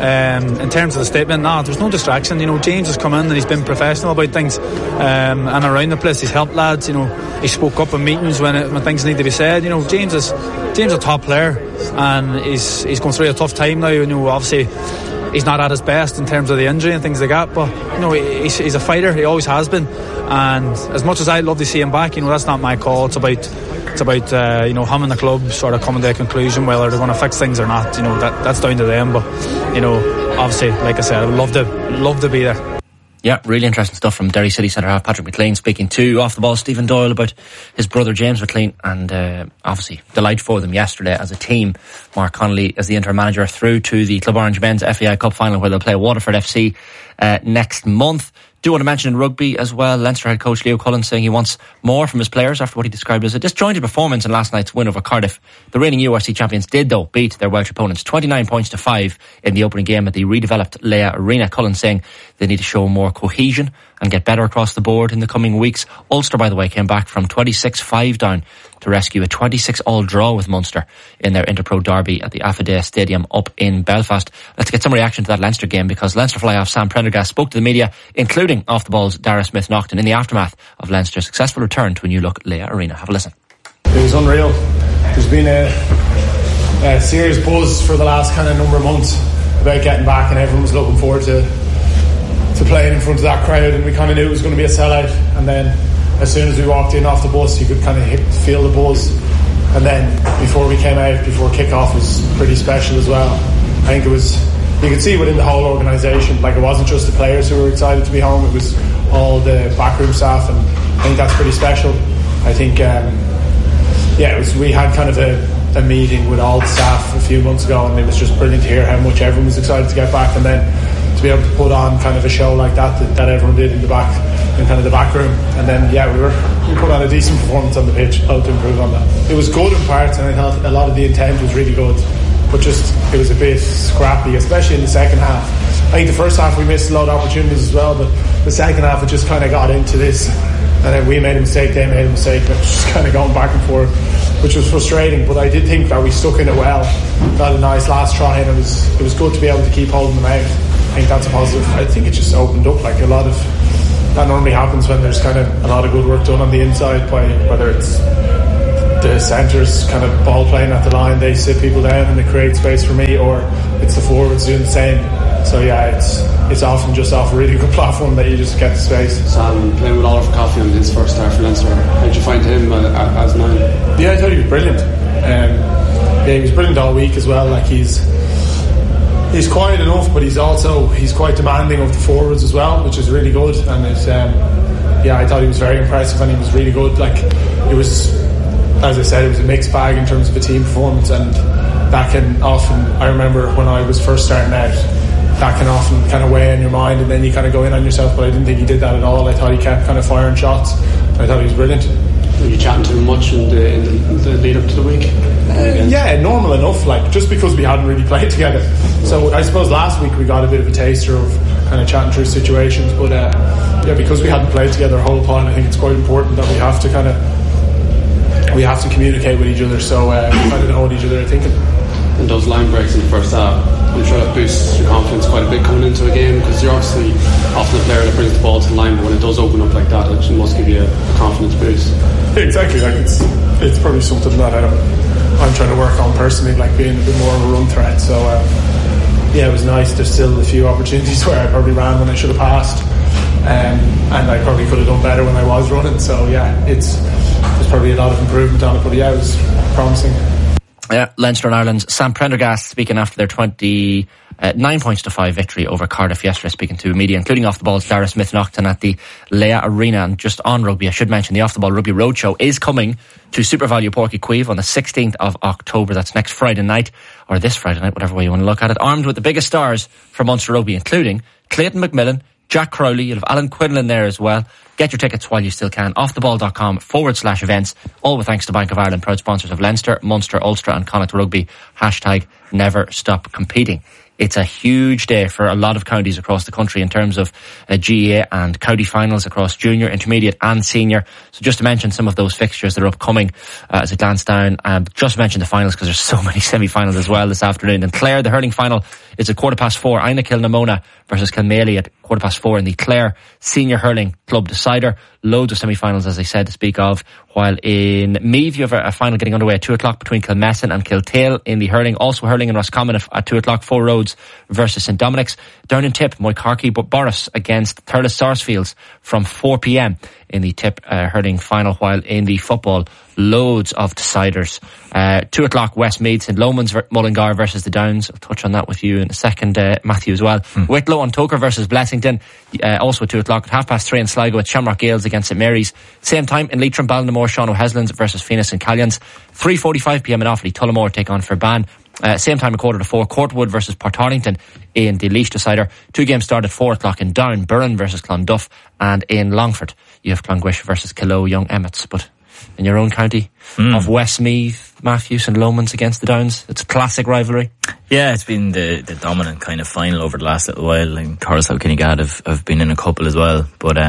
In terms of the statement, there's no distraction. You know, James has come in and he's been professional about things, and around the place he's helped lads. You know, he spoke up in meetings when things need to be said. You know, James is a top player and he's going through a tough time now. You know, obviously he's not at his best in terms of the injury and things like that, but you know, he's a fighter. He always has been, and as much as I'd love to see him back, you know, that's not my call. It's about you know, him and the club sort of coming to a conclusion whether they're going to fix things or not. You know, that's down to them. But you know, obviously, like I said, I would love to be there. Yeah, really interesting stuff from Derry City centre-half Patrick McLean speaking to Off the Ball Stephen Doyle about his brother James McLean, and obviously delight for them yesterday as a team. Mark Connolly as the interim manager through to the Club Orange Men's FAI Cup final where they'll play Waterford FC next month. Do want to mention in rugby as well, Leinster head coach Leo Cullen saying he wants more from his players after what he described as a disjointed performance in last night's win over Cardiff. The reigning URC champions did though beat their Welsh opponents 29 points to 5 in the opening game at the redeveloped Leia Arena. Cullen saying they need to show more cohesion and get better across the board in the coming weeks. Ulster, by the way, came back from 26-5 down to rescue a 26-all draw with Munster in their Interpro derby at the Affidea Stadium up in Belfast. Let's get some reaction to that Leinster game, because Leinster fly-off Sam Prendergast spoke to the media, including Off the Ball's Dara Smith-Naughton, in the aftermath of Leinster's successful return to a new-look Leia Arena. Have a listen. It was unreal. There's been a serious buzz for the last kind of number of months about getting back, and everyone was looking forward to playing in front of that crowd, and we kind of knew it was going to be a sellout. And then as soon as we walked in off the bus, you could kind of feel the buzz. And then before we came out, before kick-off was pretty special as well. I think it was, you could see within the whole organisation, like it wasn't just the players who were excited to be home, it was all the backroom staff, and I think that's pretty special. I think we had kind of a meeting with all the staff a few months ago, and it was just brilliant to hear how much everyone was excited to get back, and then to be able to put on kind of a show like that everyone did in the back, in kind of the back room. And then we put on a decent performance on the pitch, how to improve on that. It was good in parts, and I thought a lot of the intent was really good, but just it was a bit scrappy, especially in the second half. I think the first half we missed a lot of opportunities as well, but the second half it just kind of got into this, and then we made a mistake, they made a mistake, and it was just kind of going back and forth, which was frustrating. But I did think that we stuck in it well, got a nice last try, and it was good to be able to keep holding them out. I think that's a positive. I think it just opened up, like a lot of that normally happens when there's kind of a lot of good work done on the inside by whether it's the centres kind of ball playing at the line, they sit people down and they create space for me, or it's the forwards doing the same. So yeah, it's often just off a really good platform that you just get the space. Sam playing with Oliver Coffey on his first start for Leinster, how did you find him as 9? Yeah, I thought he was brilliant. He was brilliant all week as well. Like he's quiet enough, but he's quite demanding of the forwards as well, which is really good. And I thought he was very impressive, and he was really good. Like it was, as I said, it was a mixed bag in terms of a team performance, and that can often, I remember when I was first starting out, that can often kind of weigh on your mind, and then you kind of go in on yourself, but I didn't think he did that at all. I thought he kept kind of firing shots. I thought he was brilliant. Were you chatting to him much in the lead up to the week? Yeah, normal enough, like just because we hadn't really played together. So I suppose last week we got a bit of a taster of kind of chatting through situations, but because we hadn't played together a whole time, I think it's quite important that we have to communicate with each other, so we kind of know what each other are thinking. And those line breaks in the first half, I'm sure that boosts your confidence quite a bit coming into a game, because you're obviously often a player that brings the ball to the line, but when it does open up like that, it must give you a confidence boost. Yeah, exactly, like it's probably something that I'm trying to work on personally, like being a bit more of a run threat. So it was nice. There's still a few opportunities where I probably ran when I should have passed, and I probably could have done better when I was running. So there's probably a lot of improvement on it, but it was promising. Yeah, Leinster and Ireland's Sam Prendergast speaking after their 9-5 victory over Cardiff yesterday, speaking to media, including Off the Ball's Dara Smith-Naughton at the Leah Arena. And just on rugby, I should mention the Off the Ball Rugby Roadshow is coming to Super Value Porky Queeve on the 16th of October. That's next Friday night, or this Friday night, whatever way you want to look at it. Armed with the biggest stars from Munster Rugby, including Clayton McMillan, Jack Crowley, you'll have Alan Quinlan there as well. Get your tickets while you still can. offtheball.com/events. All with thanks to Bank of Ireland, proud sponsors of Leinster, Munster, Ulster and Connacht Rugby. #never stop competing. It's a huge day for a lot of counties across the country in terms of GAA and county finals across junior, intermediate and senior. So just to mention some of those fixtures that are upcoming as I glance down, just mention the finals because there's so many semi-finals as well this afternoon. In Clare, the hurling final is at 4:15. Ina Kilnamona versus Kilmaley at 4:15 in the Clare Senior Hurling Club Decider. Loads of semi-finals, as I said, to speak of. While in Meath, you have a final getting underway at 2 o'clock between Kilmessan and Kiltale in the hurling. Also hurling in Roscommon at 2 o'clock, Four Roads versus St Dominic's. Down in Tip, Moycarkey Boris against Thurles Sarsfields from 4 p.m. in the Tip hurling final. While in the football, loads of deciders. 2 o'clock, Westmeath, St Lomans, Mullingar versus the Downs. I'll touch on that with you in a second, Matthew, as well. Wicklow and Toker versus Blessington, also at 2 o'clock. At 3:30 in Sligo at Shamrock Gales against St Mary's. Same time in Leitrim, Ballinamore, Sean O'Heslands versus Phoenix and Callions. 3:45 p.m. in Offaly, Tullamore take on Ferban. Same time at 4:45, Courtwood versus Portarlington in the Laois Decider. 2 games start at 4 o'clock in Down, Burren versus Clonduff, and in Longford you have Clongwish versus Killow Young Emmets. But in your own county of Westmeath, Matthew, St Lomans against the Downs, it's a classic rivalry. Yeah, it's been the dominant kind of final over the last little while, and Carlisle Kinnegad have been in a couple as well, but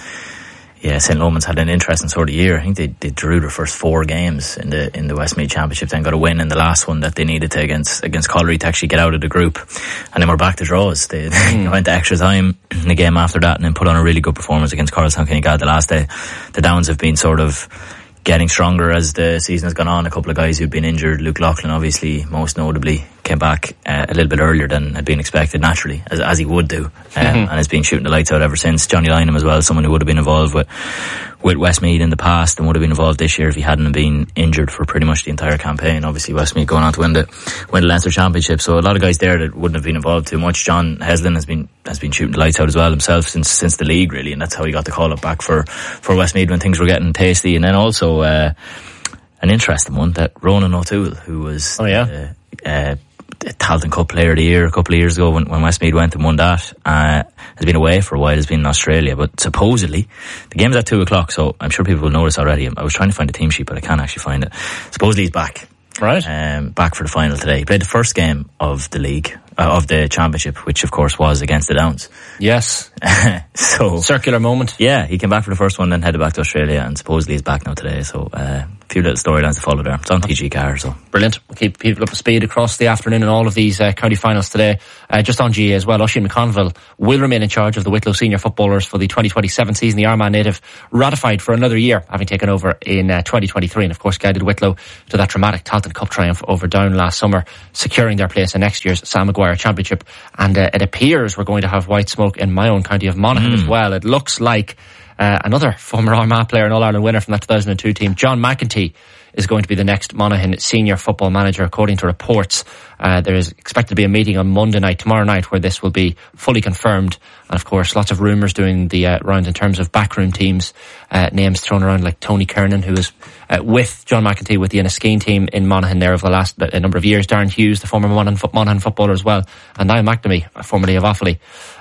St Lomans had an interesting sort of year. I think they drew their first 4 games in the Westmeath Championship, then got a win in the last one that they needed to against Collery to actually get out of the group, and then we're back to draws. They went to extra time in the game after that, and then put on a really good performance against Carlisle Kinnegad the last day. The Downs have been sort of getting stronger as the season has gone on. A couple of guys who've been injured, Luke Loughlin obviously most notably came back a little bit earlier than had been expected, naturally, as he would do, and has been shooting the lights out ever since. Johnny Lynham as well, someone who would have been involved with Westmeath in the past and would have been involved this year if he hadn't been injured for pretty much the entire campaign. Obviously Westmeath going on to win the Leinster Championship, so a lot of guys there that wouldn't have been involved too much. John Heslin has been shooting the lights out as well himself since the league, really, and that's how he got the call up back for Westmeath when things were getting tasty. And then also an interesting one, that Ronan O'Toole, who was Tailteann Cup Player of the Year a couple of years ago when Westmeath went and won that, has been away for a while, has been in Australia, but supposedly the game's at 2:00, so I'm sure people will know this already. I was trying to find the team sheet, but I can't actually find it. Supposedly he's back. Right. Back for the final today. He played the first game of the league, of the championship, which of course was against the Downs. Yes. So circular moment. Yeah, he came back for the first one, then headed back to Australia, and supposedly he's back now today. So a few little storylines to follow there. It's on TG Car, so brilliant. We'll keep people up to speed across the afternoon and all of these county finals today. Just on GA as well, Oisin McConville will remain in charge of the Wicklow senior footballers for the 2027 season. The Armagh native ratified for another year, having taken over in 2023, and of course guided Wicklow to that dramatic Tailteann Cup triumph over Down last summer, securing their place in next year's Sam Maguire Championship. And it appears we're going to have white smoke in my own county of Monaghan as well. It looks like another former Armagh player and All-Ireland winner from that 2002 team, John McEntee, is going to be the next Monaghan senior football manager, according to reports. There is expected to be a meeting on tomorrow night, where this will be fully confirmed. And of course, lots of rumours doing the rounds in terms of backroom teams, names thrown around like Tony Kernan, who was with John McEntee with the Enniskeane team in Monaghan there over the last number of years. Darren Hughes, the former Monaghan footballer as well, and Niall McNamee, formerly of Offaly,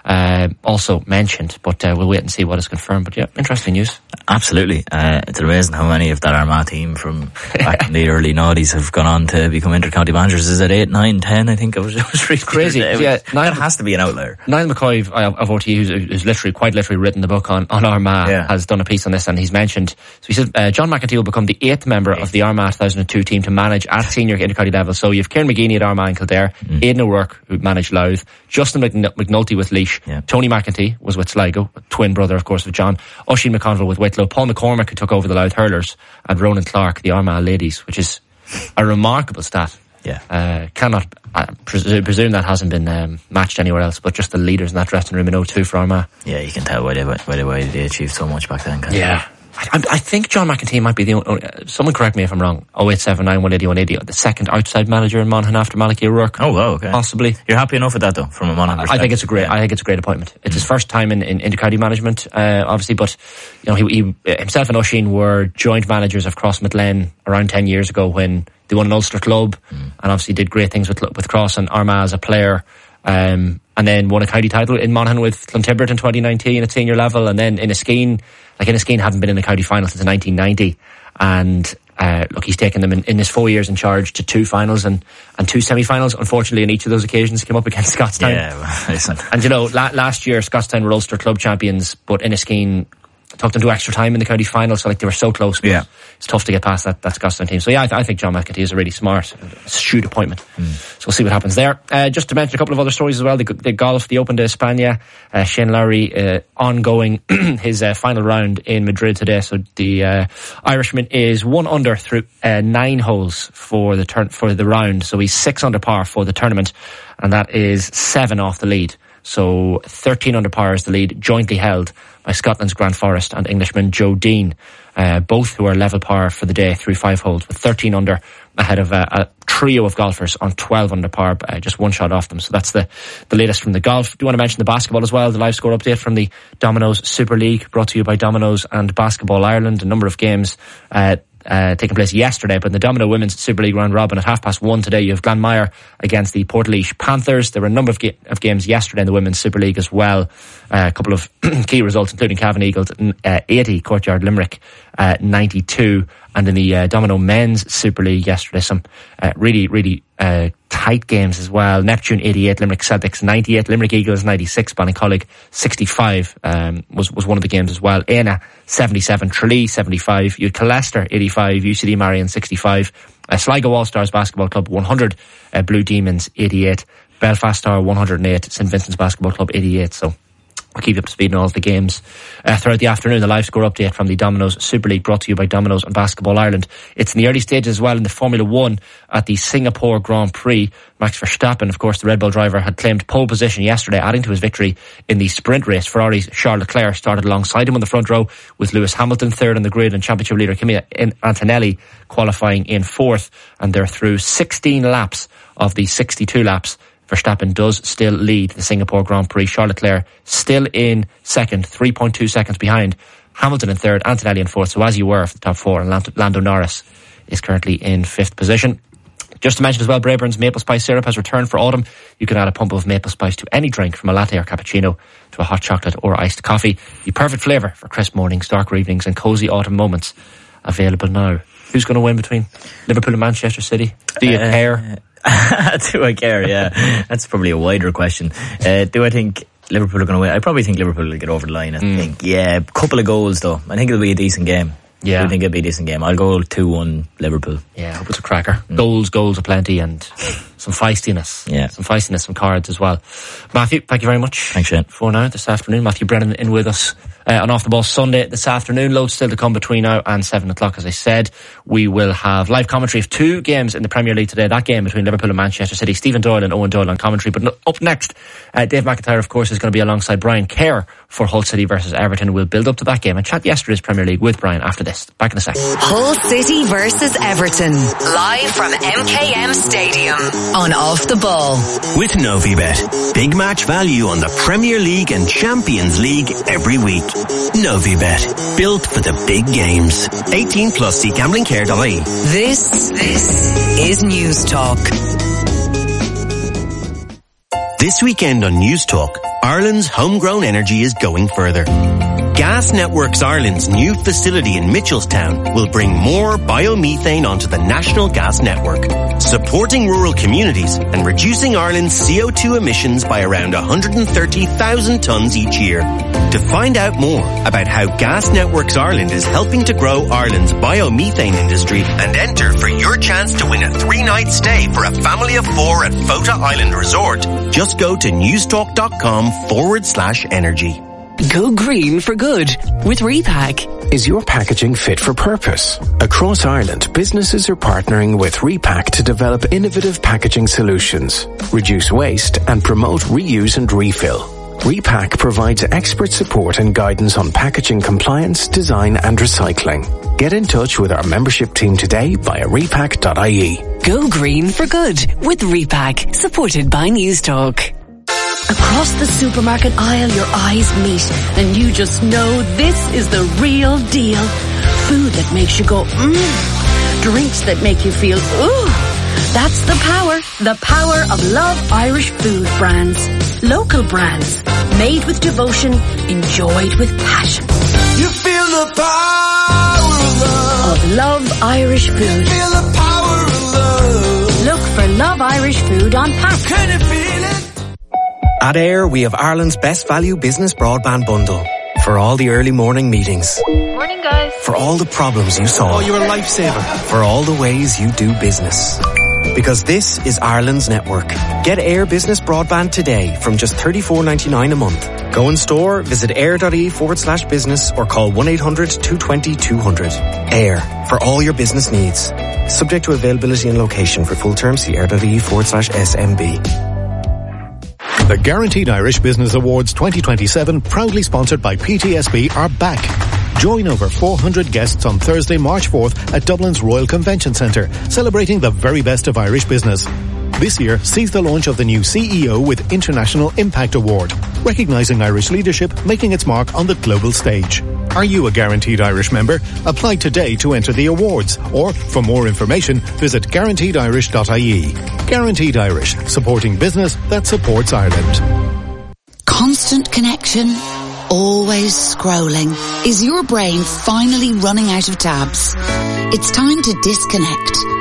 also mentioned. But we'll wait and see what is confirmed. But yeah, interesting news. Absolutely. It's amazing how many of that Armagh team from back in the early noughties have gone on to become inter-county managers. Is it 8, 9, 10? I think it was really crazy. Yeah, Niall has to be an outlier. Niall McCoy of OT, who's quite literally written the book on Armagh, has done a piece on this, and he's mentioned. So he says John McEntee will become the 8th member of the Armagh 2002 team to manage at senior inter-county level. So you have Kieran McGeaney at Armagh and Kildare, Aidan O'Rourke, who managed Louth, Justin McNulty with Laois, Tony McEntee was with Sligo, twin brother of course of John, Oisin McConville with Wicklow, Paul McCormack, who took over the Louth Hurlers, and Ronan Clark, the Armagh ladies, which is a remarkable stat. Cannot presume that hasn't been matched anywhere else, but just the leaders in that dressing room in 02 for Armagh. Yeah, you can tell why they achieved so much back then. I think John McEntee might be the only, someone correct me if I'm wrong, 0879 180 180, the second outside manager in Monaghan after Malachi O'Rourke. Oh wow, okay. Possibly. You're happy enough with that though, from a Monaghan perspective? I think it's a great appointment. It's his first time in inter-county management, obviously, but you know, he himself and Oisin were joint managers of Cross Midlane around 10 years ago when they won an Ulster club, and obviously did great things with Cross and Armagh as a player. And then won a county title in Monaghan with Clontibbert in 2019 at senior level, and then Enniskeane hadn't been in the county final since 1990, and look, he's taken them in his 4 years in charge to 2 finals and 2 semi-finals. Unfortunately, in each of those occasions, came up against Scottstown. Yeah, well, listen. And you know, last year Scottstown were Ulster club champions, but Enniskeane took them to extra time in the county final, so like they were so close. Yeah, it's tough to get past that Scottstown team. So yeah, I think John McEntee is a really smart, astute appointment. So we'll see what happens there. Just to mention a couple of other stories as well. The golf, the Open de España, Shane Lowry ongoing his final round in Madrid today. So the Irishman is 1 under through 9 holes for the round. So he's 6 under par for the tournament, and that is 7 off the lead. So 13 under par is the lead, jointly held by Scotland's Grant Forrest and Englishman Joe Dean, both who are level par for the day through 5 holes, with 13 under ahead of a trio of golfers on 12 under par, just 1 shot off them. So that's the latest from the golf. Do you want to mention the basketball as well? The live score update from the Domino's Super League, brought to you by Domino's and Basketball Ireland. A number of games taking place yesterday, but in the Domino Women's Super League round robin at 1:30 today, you have Glanmire against the Portlaoise Panthers. There were a number of games yesterday in the Women's Super League as well. A couple of key results, including Cavan Eagles 80, Courtyard Limerick 92, and in the Domino Men's Super League yesterday, some really tight games as well. Neptune 88, Limerick Celtics 98, Limerick Eagles 96, Ballincollig 65 was one of the games as well. Éina 77, Tralee 75, you had Colester 85, UCD Marion 65, Sligo All-Stars Basketball Club 100, Blue Demons 88, Belfast Star 108, St Vincent's Basketball Club 88. So I'll keep you up to speed on all of the games throughout the afternoon. The live score update from the Domino's Super League, brought to you by Domino's and Basketball Ireland. It's in the early stages as well in the Formula 1 at the Singapore Grand Prix. Max Verstappen, of course, the Red Bull driver, had claimed pole position yesterday, adding to his victory in the sprint race. Ferrari's Charles Leclerc started alongside him on the front row, with Lewis Hamilton third on the grid and championship leader Kimi Antonelli qualifying in fourth. And they're through 16 laps of the 62 laps. Verstappen does still lead the Singapore Grand Prix. Charles Leclerc still in second, 3.2 seconds behind. Hamilton in third, Antonelli in fourth. So as you were for the top four, and Lando Norris is currently in fifth position. Just to mention as well, Braeburn's maple spice syrup has returned for autumn. You can add a pump of maple spice to any drink, from a latte or cappuccino to a hot chocolate or iced coffee. The perfect flavour for crisp mornings, darker evenings and cosy autumn moments. Available now. Who's going to win between Liverpool and Manchester City? Do you care? Do I care? Yeah, that's probably a wider question. Do I think Liverpool are going to win? I probably think Liverpool will get over the line. I think, a couple of goals though. I think it'll be a decent game. Yeah, I think it'll be a decent game. I'll go 2-1 Liverpool. Yeah, I hope it's a cracker. Goals aplenty, and some feistiness. Yeah, some feistiness, some cards as well. Matthew, thank you very much. Thanks, Shane. For now this afternoon, Matthew Brennan in with us on Off the Ball Sunday this afternoon. Loads still to come between now and 7 o'clock. As I said, we will have live commentary of two games in the Premier League today. That game between Liverpool and Manchester City. Stephen Doyle and Owen Doyle on commentary. But up next, Dave McIntyre, of course, is going to be alongside Brian Kerr for Hull City versus Everton. We'll build up to that game and chat yesterday's Premier League with Brian after this. Back in a sec. Hull City versus Everton, live from MKM Stadium on Off the Ball. With Novibet. Big match value on the Premier League and Champions League every week. Novibet. Built for the big games. 18 plus. See gamblingcare.ie. This is News Talk. This weekend on News Talk, Ireland's homegrown energy is going further. Gas Networks Ireland's new facility in Mitchelstown will bring more biomethane onto the national gas network, supporting rural communities and reducing Ireland's CO2 emissions by around 130,000 tonnes each year. To find out more about how Gas Networks Ireland is helping to grow Ireland's biomethane industry and enter for your chance to win a 3-night stay for a family of 4 at Fota Island Resort, just go to newstalk.com/energy. Go green for good with Repack. Is your packaging fit for purpose? Across Ireland, businesses are partnering with Repack to develop innovative packaging solutions, reduce waste and promote reuse and refill. Repack provides expert support and guidance on packaging compliance, design and recycling. Get in touch with our membership team today via repack.ie. Go green for good with Repack, supported by News Talk. Across the supermarket aisle, your eyes meet, and you just know this is the real deal. Food that makes you go, Drinks that make you feel, ooh. That's the power of Love Irish Food brands. Local brands, made with devotion, enjoyed with passion. You feel the power of Love Irish Food. Feel the power of love. Look for Love Irish Food on pack. Can you feel it? At Air, we have Ireland's best value business broadband bundle. For all the early morning meetings. Morning, guys. For all the problems you solve. Oh, you're a lifesaver. For all the ways you do business. Because this is Ireland's network. Get Air Business Broadband today from just $34.99 a month. Go in store, visit air.ie/business or call 1-800-220-200. Air, for all your business needs. Subject to availability and location. For full terms, see air.ie/SMB. The Guaranteed Irish Business Awards 2027, proudly sponsored by PTSB, are back. Join over 400 guests on Thursday, March 4th at Dublin's Royal Convention Centre, celebrating the very best of Irish business. This year sees the launch of the new CEO with International Impact Award, recognising Irish leadership making its mark on the global stage. Are you a Guaranteed Irish member? Apply today to enter the awards, or for more information, visit guaranteedirish.ie. Guaranteed Irish, supporting business that supports Ireland. Constant connection, always scrolling. Is your brain finally running out of tabs? It's time to disconnect.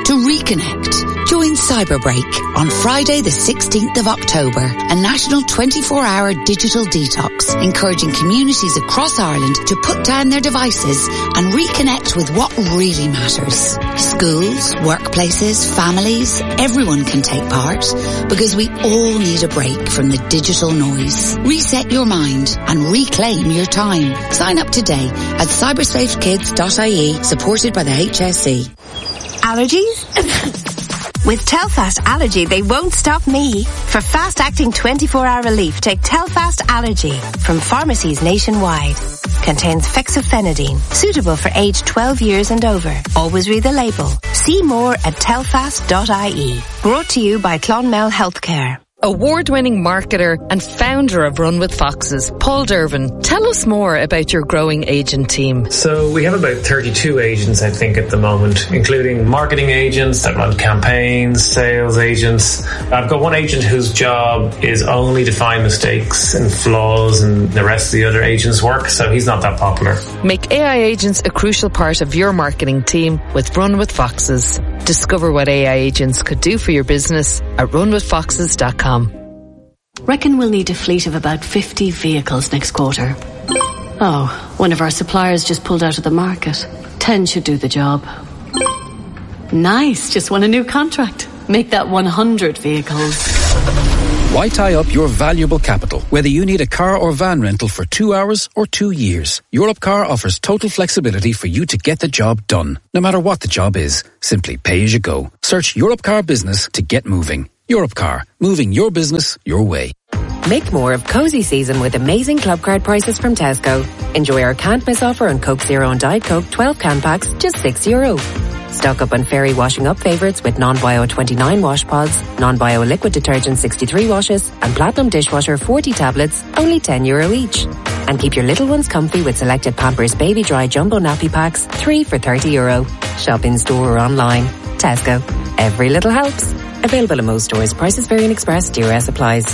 to reconnect. Join Cyberbreak on Friday the 16th of October, a national 24-hour digital detox, encouraging communities across Ireland to put down their devices and reconnect with what really matters. Schools, workplaces, families, everyone can take part because we all need a break from the digital noise. Reset your mind and reclaim your time. Sign up today at cybersafekids.ie, supported by the HSE. Allergies? With Telfast Allergy, they won't stop me. For fast-acting 24-hour relief, take Telfast Allergy from pharmacies nationwide. Contains fexofenadine, suitable for age 12 years and over. Always read the label. See more at telfast.ie. Brought to you by Clonmel Healthcare. Award-winning marketer and founder of Run with Foxes, Paul Dervin. Tell us more about your growing agent team. So we have about 32 agents, I think, at the moment, including marketing agents that run campaigns, sales agents. I've got one agent whose job is only to find mistakes and flaws in the rest of the other agents' work, so he's not that popular. Make AI agents a crucial part of your marketing team with Run with Foxes. Discover what AI agents could do for your business at runwithfoxes.com. Reckon we'll need a fleet of about 50 vehicles next quarter. Oh, one of our suppliers just pulled out of the market. 10 should do the job. Nice, just won a new contract. Make that 100 vehicles. Why tie up your valuable capital, whether you need a car or van rental for 2 hours or 2 years? Europcar offers total flexibility for you to get the job done, no matter what the job is. Simply pay as you go. Search Europcar Business to get moving. Europcar, moving your business your way. Make more of cozy season with amazing club card prices from Tesco. Enjoy our can't miss offer on Coke Zero and Diet Coke 12 can packs, just €6. Stock up on Fairy washing up favourites with non-bio 29 wash pods, non-bio liquid detergent 63 washes, and Platinum dishwasher 40 tablets, only €10 each. And keep your little ones comfy with selected Pampers Baby Dry Jumbo Nappy Packs, 3 for €30. Shop in store or online. Tesco. Every little helps. Available in most stores. Prices vary in Express. DRS applies.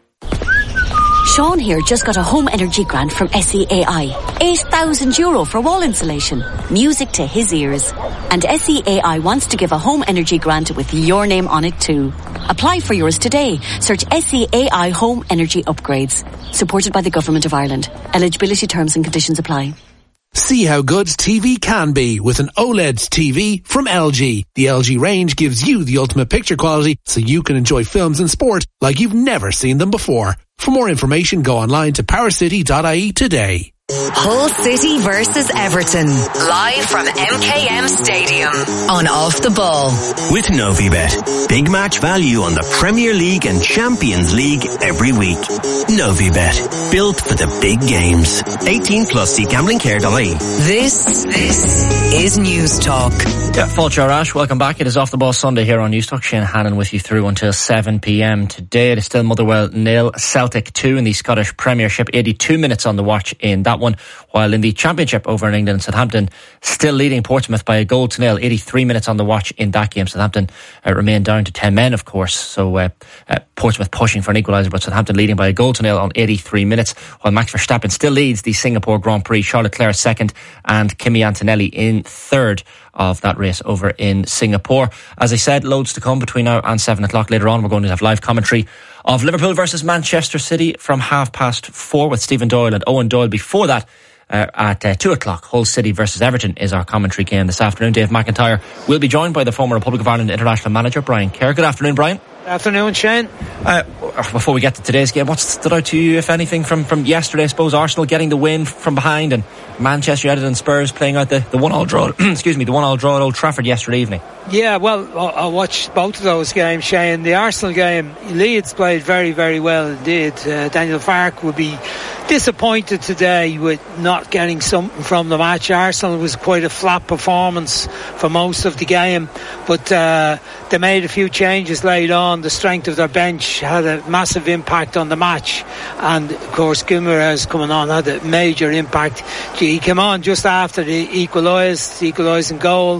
Sean here just got a home energy grant from SEAI. €8,000 for wall insulation. Music to his ears. And SEAI wants to give a home energy grant with your name on it too. Apply for yours today. Search SEAI Home Energy Upgrades. Supported by the Government of Ireland. Eligibility terms and conditions apply. See how good TV can be with an OLED TV from LG. The LG range gives you the ultimate picture quality so you can enjoy films and sport like you've never seen them before. For more information, go online to powercity.ie today. Hull City versus Everton. Live from MKM Stadium on Off the Ball. With Novibet. Big match value on the Premier League and Champions League every week. Novibet. Built for the big games. 18 plus. See gamblingcare.ie. This is News Talk. Yeah, Fulcher Ash, welcome back. It is Off the Ball Sunday here on News Talk. Shane Hannon with you through until 7 p.m. Today it is still Motherwell 0, Celtic 2 in the Scottish Premiership. 82 minutes on the watch in that one, while in the Championship over in England, Southampton still leading Portsmouth by a goal to 0. 83 minutes on the watch in that game. Southampton remain down to 10 men, of course, so Portsmouth pushing for an equaliser, but Southampton leading by a goal to 0 on 83 minutes, while Max Verstappen still leads the Singapore Grand Prix. Charles Leclerc second and Kimi Antonelli in third of that race over in Singapore. As I said, loads to come between now and 7 o'clock. Later on, we're going to have live commentary of Liverpool versus Manchester City from 4:30 with Stephen Doyle and Owen Doyle. Before that, at 2 o'clock, Hull City versus Everton is our commentary game this afternoon. Dave McIntyre will be joined by the former Republic of Ireland international manager Brian Kerr. Good afternoon, Brian. Afternoon, Shane. Before we get to today's game, what stood out to you, if anything, from yesterday? I suppose Arsenal getting the win from behind, and Manchester United and Spurs playing out the 1-1 draw. Excuse me, the 1-1 draw at Old Trafford yesterday evening. Yeah, well, I watched both of those games, Shane. The Arsenal game, Leeds played very, very well indeed. Daniel Farke would be disappointed today with not getting something from the match. Arsenal was quite a flat performance for most of the game, but they made a few changes late on. The strength of their bench had a massive impact on the match, and of course Guimaraes coming on had a major impact. He came on just after the equalising goal.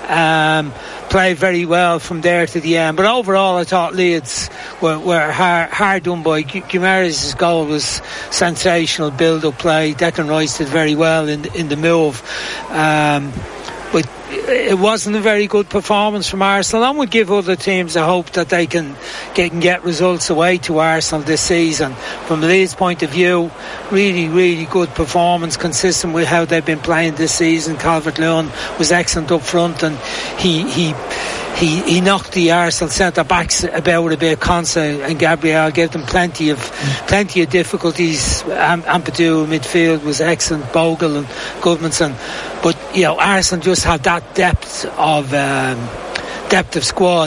Played very well from there to the end, but overall I thought Leeds were hard done by. Guimaraes' goal was sensational build-up play. Declan Rice did very well in the move, but it wasn't a very good performance from Arsenal, and would give other teams a hope that they can get results away to Arsenal this season. From Leeds' point of view, really, really good performance, consistent with how they've been playing this season. Calvert-Lewin was excellent up front, and he knocked the Arsenal centre-backs about a bit. Konsa and Gabriel gave them plenty of difficulties. Ampadu midfield was excellent, Bogle and Gudmundsson. But, Arsenal just had that depth of squad.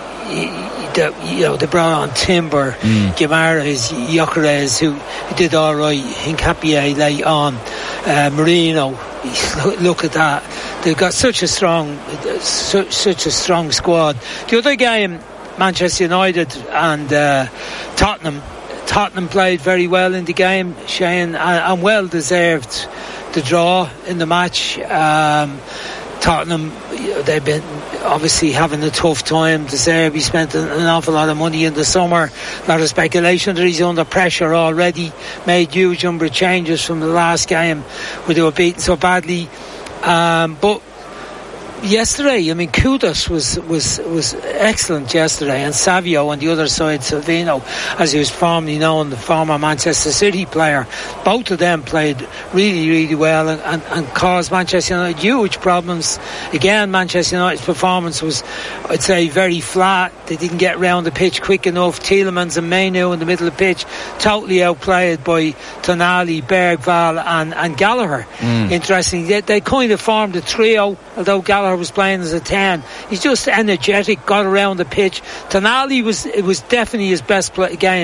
They brought on Timber, Guimaraes, Gyökeres, who did all right. Hincapié late on. Marino, look at that. They've got such a strong squad. The other game, Manchester United and Tottenham played very well in the game, Shane, and well deserved the draw in the match. Tottenham, they've been obviously having a tough time. De Zerbi spent an awful lot of money in the summer. A lot of speculation that he's under pressure already. Made huge number of changes from the last game where they were beaten so badly. But yesterday, Kudus was excellent yesterday, and Savio on the other side, Silvino, as he was formerly known, the former Manchester City player. Both of them played really, really well and caused Manchester United huge problems. Again, Manchester United's performance was, I'd say, very flat. They didn't get round the pitch quick enough. Tielemans and Mainu in the middle of the pitch, totally outplayed by Tonali, Bergvall and Gallagher. Interesting. They kind of formed a trio, although Gallagher was playing as a 10. He's just energetic, got around the pitch. Tonali was definitely his best game